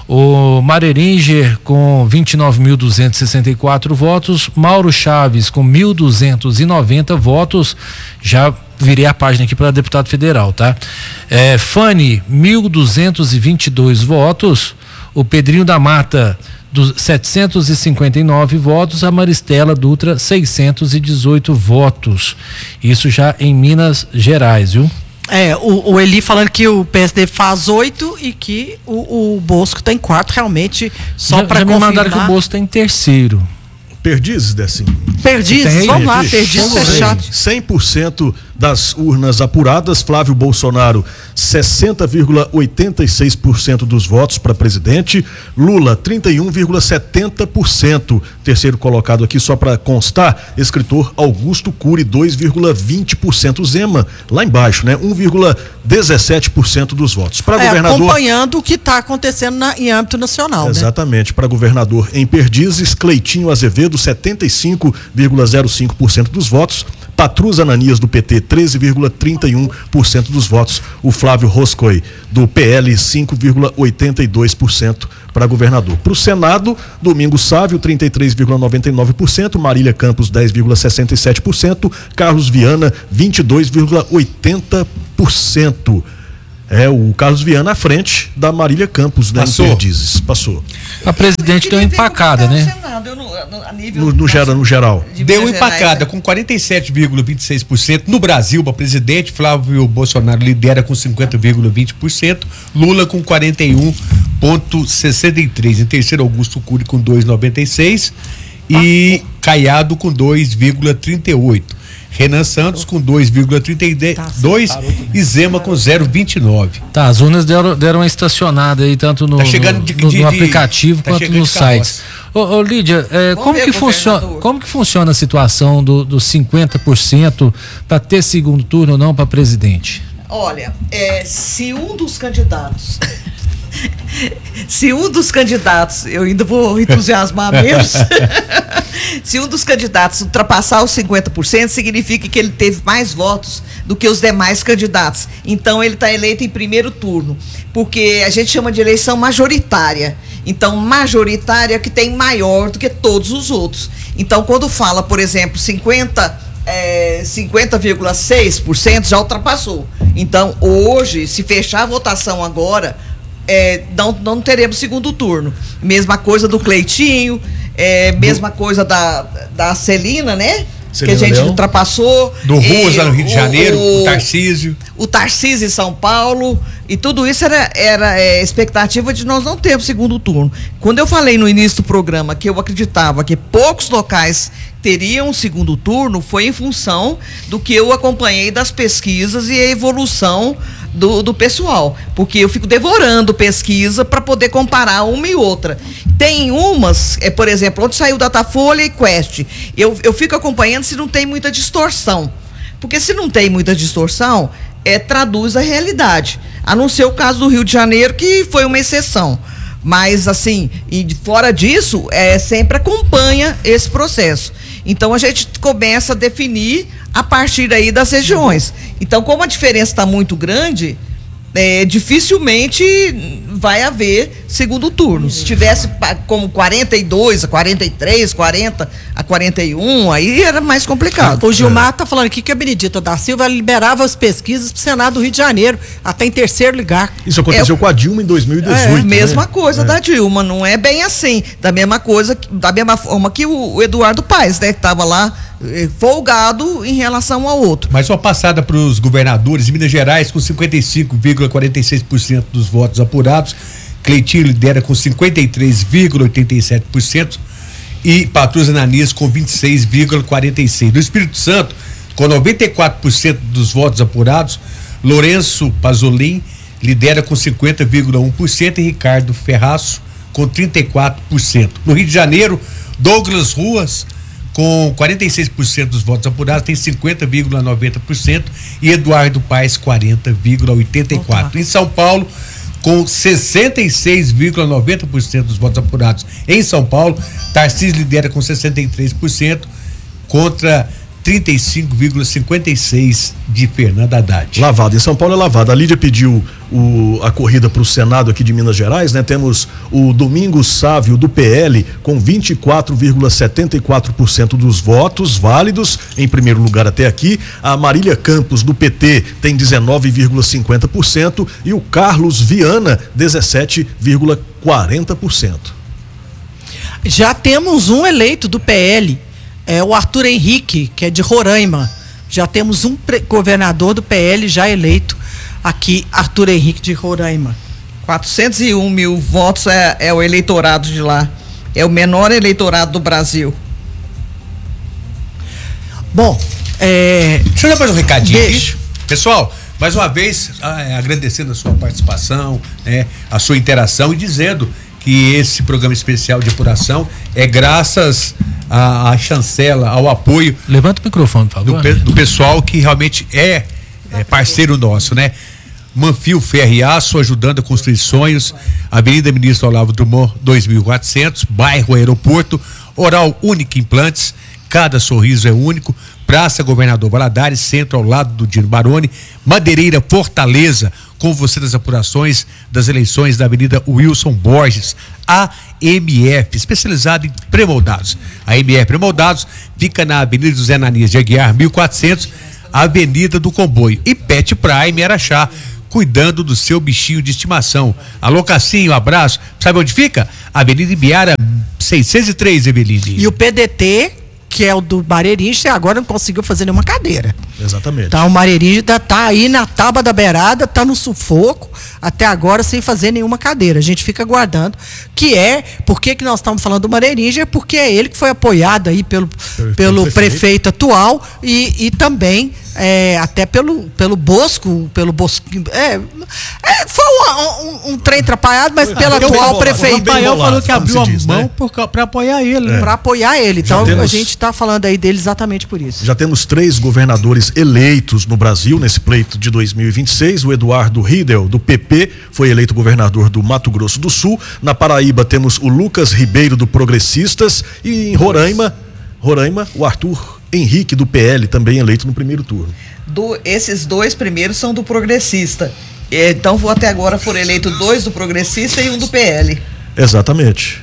O Mareringer com vinte e nove mil duzentos e sessenta e quatro votos, Mauro Chaves com mil duzentos e noventa votos, já virei a página aqui para deputado federal, tá? É, Fanny, mil duzentos e vinte e dois votos, o Pedrinho da Mata, dos setecentos e cinquenta e nove votos, a Maristela Dutra, seiscentos e dezoito votos. Isso já em Minas Gerais, viu? É, o, o Eli falando que o P S D faz oito e que o, o Bosco tá em quarto, realmente, só já, para já me confirmar. mandaram que o Bosco está em terceiro. Perdizes, Decinho. Perdizes, Tem? vamos lá, Perdizes. Perdizes Vamos ver. fechado. cem por cento das urnas apuradas, Flávio Bolsonaro, sessenta vírgula oitenta e seis por cento dos votos para presidente, Lula, trinta e um vírgula setenta por cento. Terceiro colocado aqui, só para constar, escritor Augusto Cury, dois vírgula vinte por cento. Zema, lá embaixo, né? um vírgula dezessete por cento dos votos. Para é, governador. Acompanhando o que está acontecendo na, em âmbito nacional. Exatamente. Né? Para governador em Perdizes, Cleitinho Azevedo, setenta e cinco vírgula zero cinco por cento dos votos. Patrus Ananias, do P T, treze vírgula trinta e um por cento dos votos. O Flávio Roscoe, do P L, cinco vírgula oitenta e dois por cento para governador. Para o Senado, Domingos Sávio, trinta e três vírgula noventa e nove por cento. Marília Campos, dez vírgula sessenta e sete por cento. Carlos Viana, vinte e dois vírgula oitenta por cento. É, o Carlos Viana à frente da Marília Campos, né? Passou. Em Perdizes. Passou. A presidente deu uma empacada, né? Senado, no, no, a nível No, no, gera, no geral. de Deu Minas empacada Gerais, né? com quarenta e sete vírgula vinte e seis por cento. No Brasil, para presidente, Flávio Bolsonaro lidera com cinquenta vírgula vinte por cento. Lula com quarenta e um vírgula sessenta e três por cento. Em terceiro, Augusto Cury com dois vírgula noventa e seis por cento. E Caiado com dois vírgula trinta e oito por cento. Renan Santos com dois vírgula trinta e dois por cento e Zema com zero vírgula vinte e nove por cento. Tá, as urnas deram, deram uma estacionada aí, tanto no, Tá chegando no, de- no- de- no de- aplicativo tá quanto chegando nos de carroça. sites. Ô, ô, Lídia, é, Vamos como, ver, que funciona, governador. como que funciona a situação do- dos cinquenta por cento para ter segundo turno ou não para presidente? Olha, é, se um dos candidatos. Se um dos candidatos, eu ainda vou entusiasmar menos. Se um dos candidatos ultrapassar os cinquenta por cento, significa que ele teve mais votos do que os demais candidatos. Então ele está eleito em primeiro turno, porque a gente chama de eleição majoritária. Então, majoritária é que tem maior do que todos os outros. Então, quando fala, por exemplo, cinquenta, é, cinquenta vírgula seis por cento já ultrapassou. Então, hoje, se fechar a votação agora, é, não, não teremos segundo turno. Mesma coisa do Cleitinho, é, mesma coisa da, da Celina, né? Celina que a gente Leão. ultrapassou. Do Ruas, E lá no Rio de Janeiro, o, o Tarcísio. o Tarcísio em São Paulo, e tudo isso era, era é, expectativa de nós não termos segundo turno. Quando eu falei no início do programa que eu acreditava que poucos locais teriam segundo turno, foi em função do que eu acompanhei das pesquisas e a evolução do, do pessoal, porque eu fico devorando pesquisa para poder comparar uma e outra. Tem umas, é, por exemplo, onde saiu Datafolha e Quest, eu, eu fico acompanhando se não tem muita distorção. Porque se não tem muita distorção, é, traduz a realidade. A não ser o caso do Rio de Janeiro, que foi uma exceção. Mas, assim, e de fora disso, é, sempre acompanha esse processo. Então, a gente começa a definir a partir aí das regiões. Então, como a diferença está muito grande, é, dificilmente vai haver segundo turno. Se tivesse pa- como quarenta e dois a quarenta e três, quarenta a quarenta e um, aí era mais complicado. O Gilmar está falando aqui que a Benedita da Silva liberava as pesquisas para o Senado do Rio de Janeiro, até em terceiro lugar. Isso aconteceu É, com a Dilma em dois mil e dezoito. É, né? mesma coisa É. da Dilma, não é bem assim. Da mesma coisa, da mesma forma que o, o Eduardo Paes, né, que estava lá eh, folgado em relação ao outro. Mas só passada para os governadores, em Minas Gerais, com cinquenta e cinco vírgula quarenta e seis por cento dos votos apurados, Cleitinho lidera com cinquenta e três vírgula oitenta e sete por cento e Patrus Ananias com vinte e seis vírgula quarenta e seis por cento. No Espírito Santo, com noventa e quatro por cento dos votos apurados, Lourenço Pasolin lidera com cinquenta vírgula um por cento e Ricardo Ferraço com trinta e quatro por cento. No Rio de Janeiro, Douglas Ruas com quarenta e seis por cento dos votos apurados, tem cinquenta vírgula noventa por cento e Eduardo Paes quarenta vírgula oitenta e quatro por cento. Em São Paulo, com sessenta e seis vírgula noventa por cento dos votos apurados em São Paulo, Tarcísio lidera com sessenta e três por cento contra trinta e cinco vírgula cinquenta e seis por cento de Fernando Haddad. Lavada. Em São Paulo é lavada. A Lídia pediu o, a corrida para o Senado aqui de Minas Gerais, né? Temos o Domingos Sávio do P L com vinte e quatro vírgula setenta e quatro por cento dos votos válidos, em primeiro lugar até aqui. A Marília Campos do P T tem dezenove vírgula cinquenta por cento e o Carlos Viana dezessete vírgula quarenta por cento. Já temos um eleito do P L, é o Arthur Henrique, que é de Roraima. Já temos um pre- governador do P L já eleito aqui, Arthur Henrique de Roraima. quatrocentos e um mil votos é, é o eleitorado de lá. É o menor eleitorado do Brasil. Bom, É... Deixa eu dar mais um recadinho Deixa. aqui. Pessoal, mais uma vez, ah, agradecendo a sua participação, né, a sua interação e dizendo que esse programa especial de apuração é graças à, à chancela, ao apoio. Levanta o microfone, por favor. Do, do pessoal que realmente é, é parceiro nosso, né? Manfio Ferro e Aço, ajudando a construir sonhos. Avenida Ministro Olavo Drummond, dois mil e quatrocentos, bairro Aeroporto. Oral Única Implantes, cada sorriso é único. Praça Governador Valadares, centro ao lado do Dino Baroni. Madeireira Fortaleza, com você nas apurações das eleições da Avenida Wilson Borges. A M F, especializada em pré-moldados. A M F Pré-moldados fica na Avenida José Ananias de Aguiar, mil e quatrocentos, Avenida do Comboio. E Pet Prime Araxá, cuidando do seu bichinho de estimação. Alô, Cassinho, abraço. Sabe onde fica? Avenida Ibiara, seiscentos e três, Eveline. E o P D T, que é o do Marerins, agora não conseguiu fazer nenhuma cadeira. Exatamente. Então o Marerins tá aí na tábua da beirada, tá no sufoco, até agora sem fazer nenhuma cadeira. A gente fica aguardando, que é, por que que nós estamos falando do Marerins? É porque é ele que foi apoiado aí pelo, pelo, pelo prefeito. prefeito atual e, e também é, até pelo, pelo Bosco, pelo Bosco, é, é, foi um, um, um trem atrapalhado, mas foi, pelo atual prefeito. O Rafael falou que abriu a diz, mão né? para apoiar ele. É. Para apoiar ele, então temos, a gente está falando aí dele exatamente por isso. Já temos três governadores eleitos no Brasil nesse pleito de dois mil e vinte e seis. O Eduardo Riedel, do P P, foi eleito governador do Mato Grosso do Sul. Na Paraíba temos o Lucas Ribeiro, do Progressistas, e em Roraima, Roraima, o Arthur Henrique, do P L, também eleito no primeiro turno. Do, esses dois primeiros são do Progressista. Então, até agora foram eleitos dois do Progressista e um do P L. Exatamente.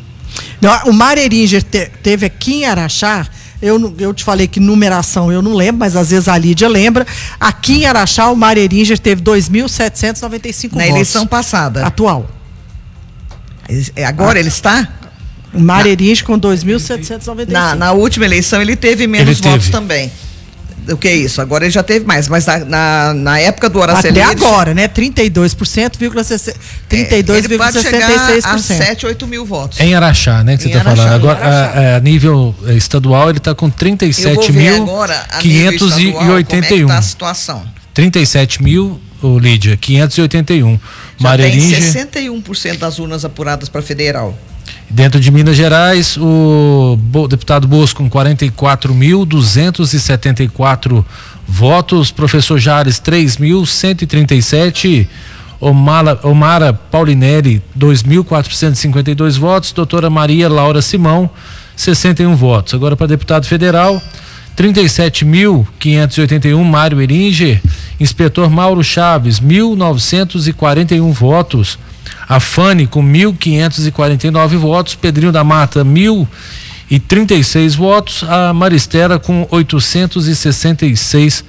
Não, o Mareringer te, teve aqui em Araxá, eu, eu te falei que numeração eu não lembro, mas às vezes a Lídia lembra. Aqui em Araxá, o Mareringer teve dois mil setecentos e noventa e cinco votos. Na eleição passada. Atual. Agora ah. ele está? O Mareringer com dois mil setecentos e noventa e cinco. Na, na última eleição ele teve menos ele votos teve. também. O que é isso? Agora ele já teve mais, mas na, na, na época do Araceli... Até agora, né? trinta e dois por cento, trinta e dois vírgula sessenta e seis por cento. A sete, oito mil votos. Em Araxá, né? Que você está falando. Agora, a, a nível estadual, ele está com trinta e sete mil quinhentos e oitenta e um. Como é que tá a situação? trinta e sete mil, oh, Lídia, quinhentos e oitenta e um. Já Mareringer, tem sessenta e um por cento das urnas apuradas para federal. Dentro de Minas Gerais, o deputado Bosco com quarenta e quatro mil duzentos e setenta e quatro votos, professor Jales três mil cento e trinta e sete, Omara, Omara Paulinelli dois mil quatrocentos e cinquenta e dois votos, doutora Maria Laura Simão sessenta e um votos. Agora para deputado federal, trinta e sete mil quinhentos e oitenta e um, Mário Eringer, inspetor Mauro Chaves mil novecentos e quarenta e um votos, a Fane com mil quinhentos e quarenta e nove votos, Pedrinho da Mata mil e trinta e seis votos, a Maristela com oitocentos e sessenta e seis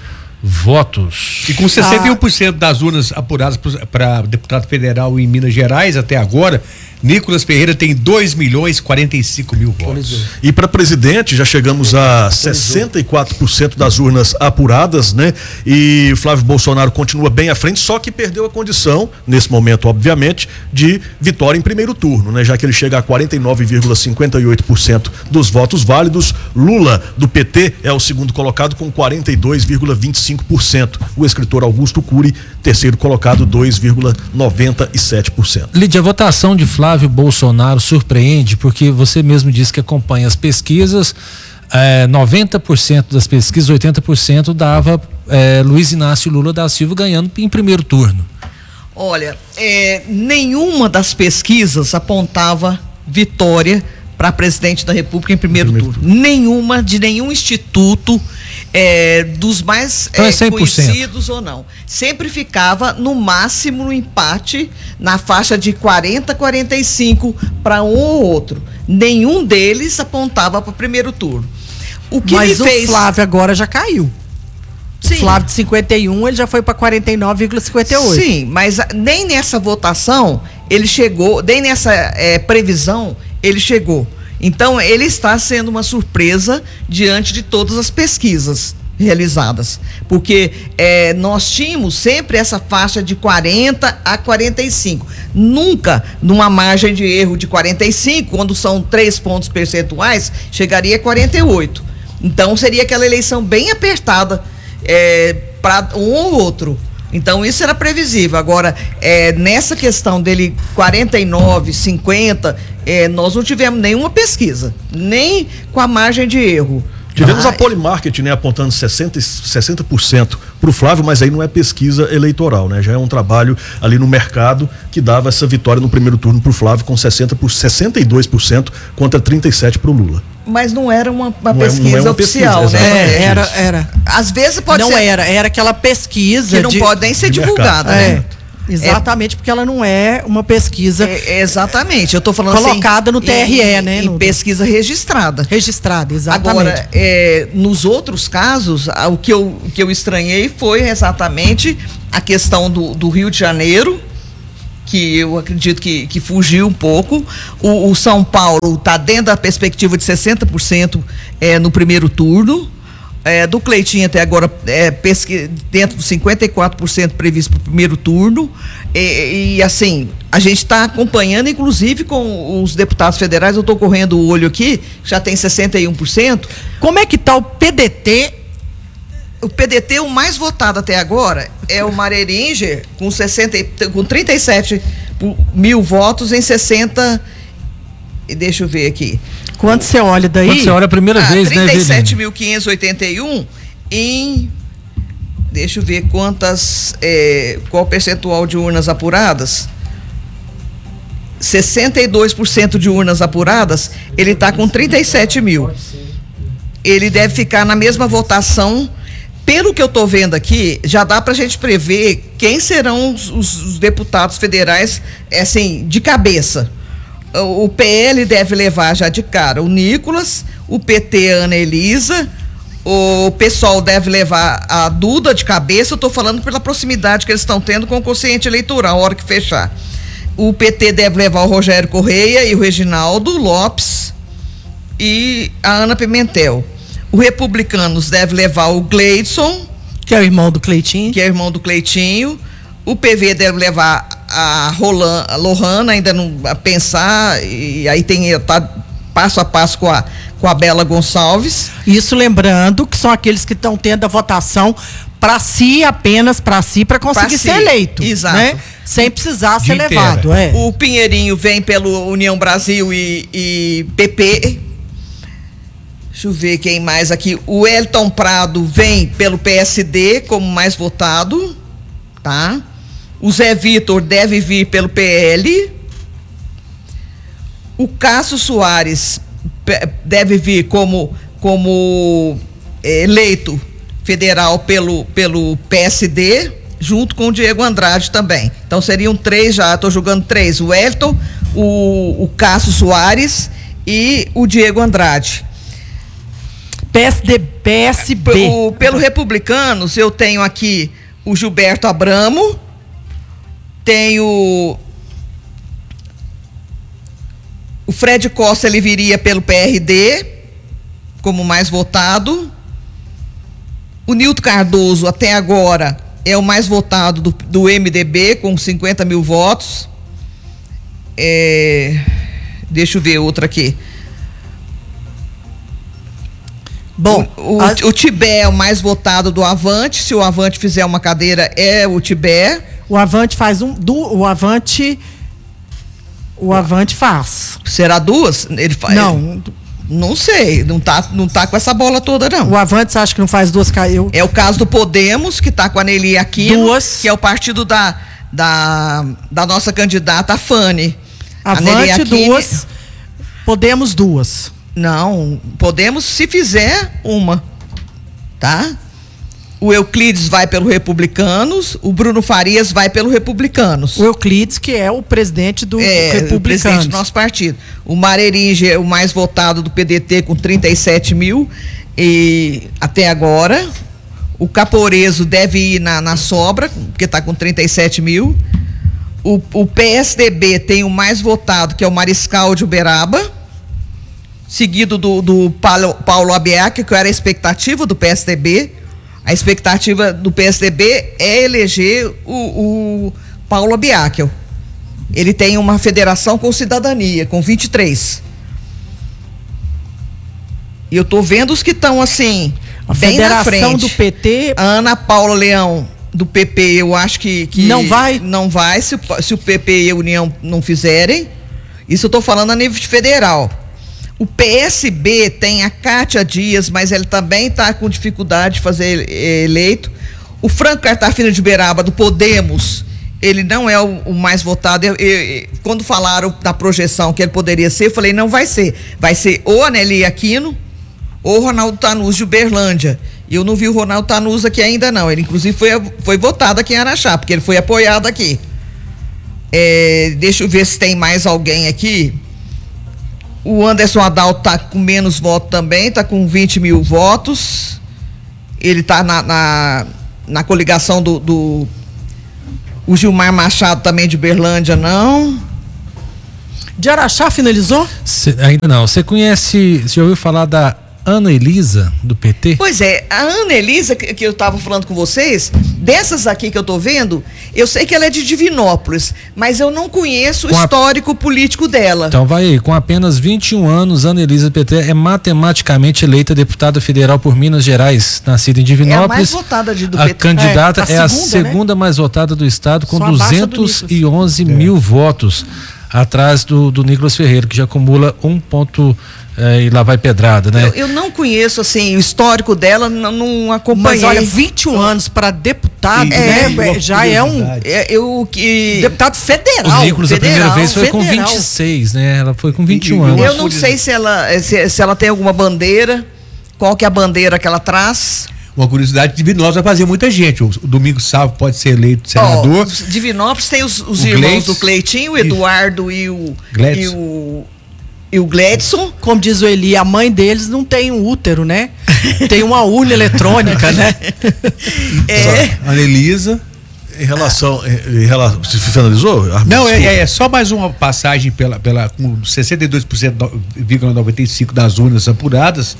votos. E com sessenta e um por cento ah. das urnas apuradas para deputado federal em Minas Gerais até agora, Nicolas Ferreira tem dois milhões e quarenta e cinco mil votos. E para presidente já chegamos a sessenta e quatro por cento das urnas apuradas, né? E o Flávio Bolsonaro continua bem à frente, só que perdeu a condição, nesse momento, obviamente, de vitória em primeiro turno, né? Já que ele chega a quarenta e nove vírgula cinquenta e oito por cento dos votos válidos. Lula, do P T, é o segundo colocado com quarenta e dois vírgula vinte e cinco por cento. O escritor Augusto Cury, terceiro colocado, dois vírgula noventa e sete por cento. Lídia, a votação de Flávio Flávio Bolsonaro surpreende porque você mesmo disse que acompanha as pesquisas, é, noventa por cento das pesquisas, oitenta por cento dava é, Luiz Inácio Lula da Silva ganhando em primeiro turno. Olha, é, nenhuma das pesquisas apontava vitória para presidente da República em primeiro, primeiro turno. turno. Nenhuma, de nenhum instituto, é, dos mais então é, é, conhecidos ou não. Sempre ficava no máximo no empate, na faixa de quarenta, quarenta e cinco para um ou outro. Nenhum deles apontava para o primeiro turno. O que Mas me o fez... Flávio agora já caiu. Sim. O Flávio de cinquenta e um, ele já foi para quarenta e nove vírgula cinquenta e oito. Sim, mas nem nessa votação ele chegou, nem nessa é, previsão ele chegou. Então, ele está sendo uma surpresa diante de todas as pesquisas realizadas. Porque é, nós tínhamos sempre essa faixa de quarenta a quarenta e cinco. Nunca numa margem de erro de quarenta e cinco, quando são três pontos percentuais, chegaria a quarenta e oito. Então seria aquela eleição bem apertada é, para um ou outro. Então isso era previsível. Agora, é, nessa questão dele quarenta e nove, cinquenta, é, nós não tivemos nenhuma pesquisa, nem com a margem de erro. Tivemos ah, a Polymarket, né, apontando sessenta por cento para o Flávio, mas aí não é pesquisa eleitoral, né? Já é um trabalho ali no mercado que dava essa vitória no primeiro turno para o Flávio com sessenta por, sessenta e dois por cento contra trinta e sete por cento para o Lula. Mas não era uma, uma não pesquisa é, não é uma oficial, pesquisa, né? É, era, era. Às vezes pode não ser. Não era, era aquela pesquisa que não de, pode nem ser divulgada, né? É. Exatamente, é, porque ela não é uma pesquisa. É, exatamente, eu estou falando colocada assim, no T R E, em, né? Em no, pesquisa registrada. Registrada, exatamente. Agora, é, nos outros casos, o que, eu, o que eu estranhei foi exatamente a questão do, do Rio de Janeiro, que eu acredito que, que fugiu um pouco. O, o São Paulo está dentro da perspectiva de sessenta por cento é, no primeiro turno. É, do Cleitinho até agora é, pesqui, dentro dos cinquenta e quatro por cento previsto para o primeiro turno e, e assim, a gente está acompanhando inclusive com os deputados federais. Eu estou correndo o olho aqui, já tem sessenta e um por cento. Como é que está o P D T? O P D T, o mais votado até agora é o Mareringer com, sessenta, com trinta e sete mil votos em sessenta, e deixa eu ver aqui. Quando você olha daí... Quando você olha a primeira ah, vez, trinta e sete mil quinhentos e oitenta e um em... Deixa eu ver quantas... É, qual o percentual de urnas apuradas. sessenta e dois por cento de urnas apuradas, ele está com trinta e sete mil. Ele deve ficar na mesma votação. Pelo que eu estou vendo aqui, já dá para a gente prever quem serão os, os, os deputados federais, assim, de cabeça. O P L deve levar já de cara o Nicolas, o P T a Ana Elisa, o PSOL deve levar a Duda de cabeça. Eu estou falando pela proximidade que eles estão tendo com o quociente eleitoral, a hora que fechar. O P T deve levar o Rogério Correia e o Reginaldo Lopes e a Ana Pimentel. O Republicanos deve levar o Gleidson, que é o irmão do Cleitinho. Que é o irmão do Cleitinho. O P V deve levar a, Rolan, a Lohana, ainda não a pensar, e aí tem tá passo a passo com a, com a Bela Gonçalves. Isso lembrando que são aqueles que estão tendo a votação para si, apenas para si, para conseguir si. ser eleito. Exato. Né? Sem precisar De ser inteira. levado. É. O Pinheirinho vem pelo União Brasil e, e P P. Deixa eu ver quem mais aqui. O Elton Prado vem pelo P S D como mais votado, tá? O Zé Vitor deve vir pelo P L. O Cássio Soares deve vir como, como eleito federal pelo, pelo P S D, junto com o Diego Andrade também. Então seriam três já, estou julgando três: o Elton, o, o Cássio Soares e o Diego Andrade. P S D, P S B. O, pelo Republicanos, eu tenho aqui o Gilberto Abramo, tenho o Fred Costa, ele viria pelo P R D como mais votado. O Nilton Cardoso, até agora, é o mais votado do, do M D B, com cinquenta mil votos. É, deixa eu ver outra aqui. Bom, o, o, a... o Tibé é o mais votado do Avante. Se o Avante fizer uma cadeira, é o Tibé. O Avante faz um. Do, o Avante. O Avante faz. Será duas? Ele faz. Não. Não sei. Não tá, não tá com essa bola toda, não. O Avante, você acha que não faz duas? Caiu. É o caso do Podemos, que tá com a Nelly Aquino. Duas. Que é o partido da, da, da nossa candidata, a Fanny. Avante, a duas. Podemos, duas. Não, Podemos se fizer uma, tá? O Euclides vai pelo Republicanos, o Bruno Farias vai pelo Republicanos. O Euclides, que é o presidente do é, Republicanos. O presidente do nosso partido. O Mareringe é o mais votado do P D T, com trinta e sete mil e até agora. O Caporeso deve ir na, na sobra, porque está com trinta e sete mil. O, o P S D B tem o mais votado, que é o Mariscal de Uberaba, seguido do, do Paulo, Paulo Abiac, que era a expectativa do P S D B. A expectativa do P S D B é eleger o, o Paulo Abiac. Ele tem uma federação com cidadania, com vinte e três. E eu tô vendo os que estão assim, a bem federação na frente. do P T. A Ana Paula Leão, do P P, eu acho que, que não vai? Não vai, se, se o P P e a União não fizerem. Isso eu tô falando a nível federal. O P S B tem a Cátia Dias, mas ele também está com dificuldade de fazer eleito. O Franco Cartafina de Uberaba, do Podemos, ele não é o, o mais votado. Eu, eu, quando falaram da projeção que ele poderia ser, eu falei, não vai ser. Vai ser ou a Nelly Aquino ou o Ronaldo Tanus de Uberlândia. E eu não vi o Ronaldo Tanus aqui ainda não. Ele inclusive foi, foi votado aqui em Araxá, porque ele foi apoiado aqui. É, deixa eu ver se tem mais alguém aqui. O Anderson Adalto está com menos votos também, está com vinte mil votos. Ele está na, na, na coligação do, do. O Gilmar Machado também de Uberlândia, não. De Araxá finalizou? Cê, ainda não. Você conhece, você já ouviu falar da Ana Elisa, do P T? Pois é, a Ana Elisa, que, que eu estava falando com vocês, dessas aqui que eu estou vendo, eu sei que ela é de Divinópolis, mas eu não conheço o histórico a... político dela. Então vai aí, com apenas vinte e um anos, Ana Elisa do P T é matematicamente eleita deputada federal por Minas Gerais, nascida em Divinópolis. É a mais votada de, do a P T. Candidata é, a é segunda, a segunda né? mais votada do estado, com Só duzentos e onze mil é. votos, atrás do, do Nicolas Ferreira, que já acumula um ponto... É, e lá vai pedrada, né? Eu, eu não conheço, assim, o histórico dela, não, não acompanhei. Mas olha, vinte e um anos para deputado, é, né? É, já é um é, eu, que... deputado federal. O Nicolas, federal, a primeira vez foi federal. com vinte e seis, né? Ela foi com vinte e um eu anos. Eu não sei se ela, se, se ela tem alguma bandeira, qual que é a bandeira que ela traz. Uma curiosidade, Divinópolis vai fazer muita gente. O Domingos Sávio pode ser eleito senador. Oh, Divinópolis tem os, os irmãos Gleides, do Cleitinho, o Eduardo e o, e o e o Gledson. Como diz o Eli, a mãe deles não tem um útero, né? Tem uma urna eletrônica, né? É. Ana Elisa, em relação, em, em relação, você finalizou? Armin, não, é, é só mais uma passagem pela, pela com sessenta e dois vírgula noventa e cinco por cento das urnas apuradas.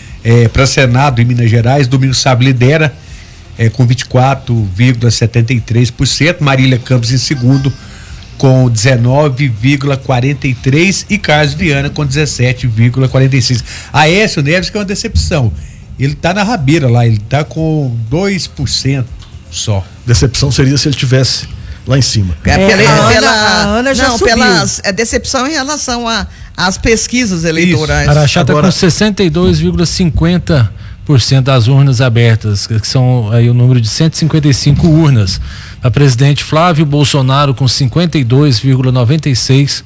É, para Senado em Minas Gerais, Domingos Sávio lidera é, com vinte e quatro vírgula setenta e três por cento, Marília Campos em segundo com dezenove vírgula quarenta e três por cento e Carlos Viana com dezessete vírgula quarenta e seis por cento. Aécio Neves, que é uma decepção, ele tá na rabeira lá, ele tá com dois por cento só. Decepção seria se ele tivesse lá em cima. É, é, pela, a, pela, Ana, a Ana já não, subiu. Pelas, é decepção em relação a as pesquisas eleitorais. Araxá está Agora... com sessenta e dois vírgula cinquenta por cento das urnas abertas, que são aí o número de cento e cinquenta e cinco urnas. A presidente Flávio Bolsonaro com cinquenta e dois vírgula noventa e seis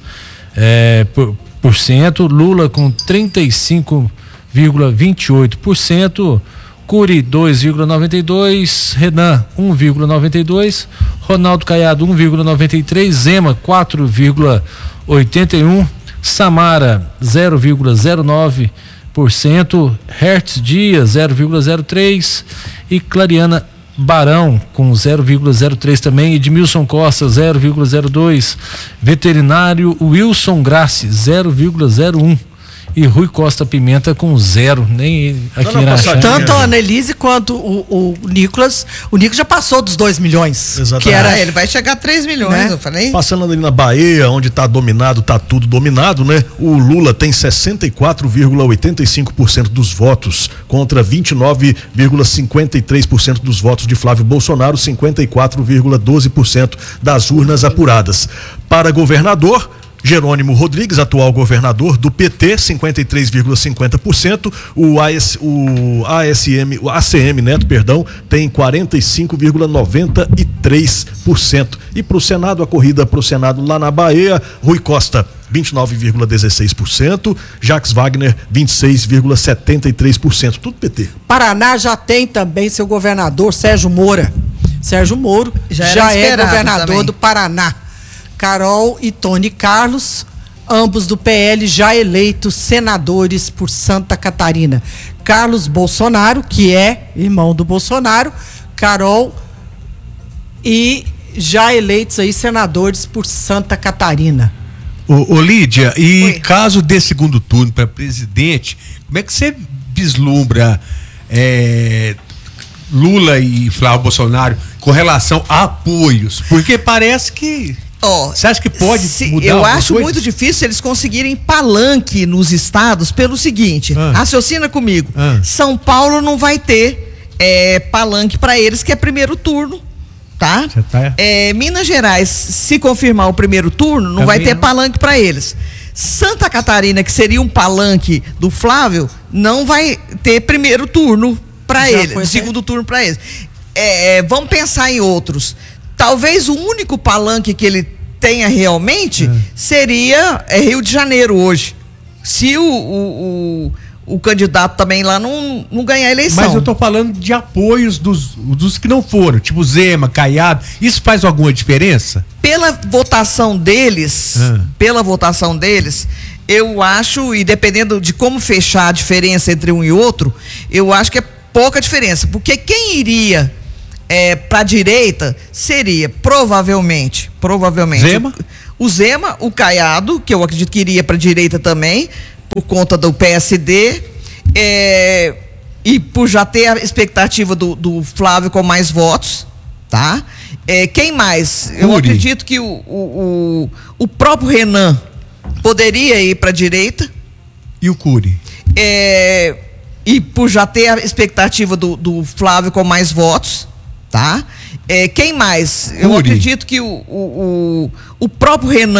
é, por, por cento, Lula com trinta e cinco vírgula vinte e oito por cento, Cury dois vírgula noventa e dois por cento, Renan um vírgula noventa e dois por cento, Ronaldo Caiado um vírgula noventa e três por cento, Zema quatro vírgula oitenta e um por cento, Samara zero vírgula zero nove por cento, Hertz Dias zero vírgula zero três por cento e Clariana Barão com zero vírgula zero três por cento também, Edmilson Costa zero vírgula zero dois por cento, veterinário Wilson Grassi zero vírgula zero um por cento e Rui Costa Pimenta com zero, nem aqui em Araxá. Tanto a Annelise quanto o, o Nicolas, o Nicolas já passou dos dois milhões. Exatamente. Que era, ele vai chegar a três milhões, né? Eu falei. Passando ali na Bahia, onde está dominado, está tudo dominado, né? O Lula tem sessenta e quatro vírgula oitenta e cinco por cento dos votos contra vinte e nove vírgula cinquenta e três por cento dos votos de Flávio Bolsonaro, cinquenta e quatro vírgula doze por cento das urnas apuradas. Para governador, Jerônimo Rodrigues, atual governador do P T, cinquenta e três vírgula cinquenta por cento. O, AS, o ASM, o A C M Neto, perdão, tem quarenta e cinco vírgula noventa e três por cento. E para o Senado, a corrida para o Senado lá na Bahia, Rui Costa, vinte e nove vírgula dezesseis por cento, Jacques Wagner, vinte e seis vírgula setenta e três por cento. Tudo P T. Paraná já tem também seu governador, Sérgio Moura. Sérgio Moro já, já é governador também do Paraná. Carol e Tony Carlos, ambos do P L, já eleitos senadores por Santa Catarina. Carlos Bolsonaro, que é irmão do Bolsonaro, Carol, e já eleitos aí senadores por Santa Catarina. Ô, ô Lídia, e Oi. caso dê segundo turno para presidente, como é que você vislumbra é, Lula e Flávio Bolsonaro com relação a apoios? Porque parece que Oh, você acha que pode se, mudar? Eu acho coisa? muito difícil eles conseguirem palanque nos estados pelo seguinte, ah. raciocina comigo, ah. São Paulo não vai ter é, palanque para eles, que é primeiro turno, tá? tá... É, Minas Gerais, se confirmar o primeiro turno, não Caminhão. vai ter palanque para eles. Santa Catarina, que seria um palanque do Flávio, não vai ter primeiro turno para eles, segundo ter... turno para eles. É, vamos pensar em outros. Talvez o único palanque que ele tenha realmente é. seria é, Rio de Janeiro hoje. Se o, o, o, o candidato também lá não, não ganhar a eleição. Mas eu tô falando de apoios dos, dos que não foram, tipo Zema, Caiado. Isso faz alguma diferença? Pela votação deles, é. pela votação deles, eu acho, e dependendo de como fechar a diferença entre um e outro, eu acho que é pouca diferença. Porque quem iria É, para a direita seria provavelmente, provavelmente Zema? O, o Zema, o Caiado, que eu acredito que iria para a direita também, por conta do P S D, é, e por já ter a expectativa do, do Flávio com mais votos, tá? É, quem mais? Cury. Eu acredito que o, o, o, o próprio Renan poderia ir para a direita. E o Cury? É, e por já ter a expectativa do, do Flávio com mais votos, tá? É, quem mais? Eu Cury. acredito que o, o, o, o próprio Renan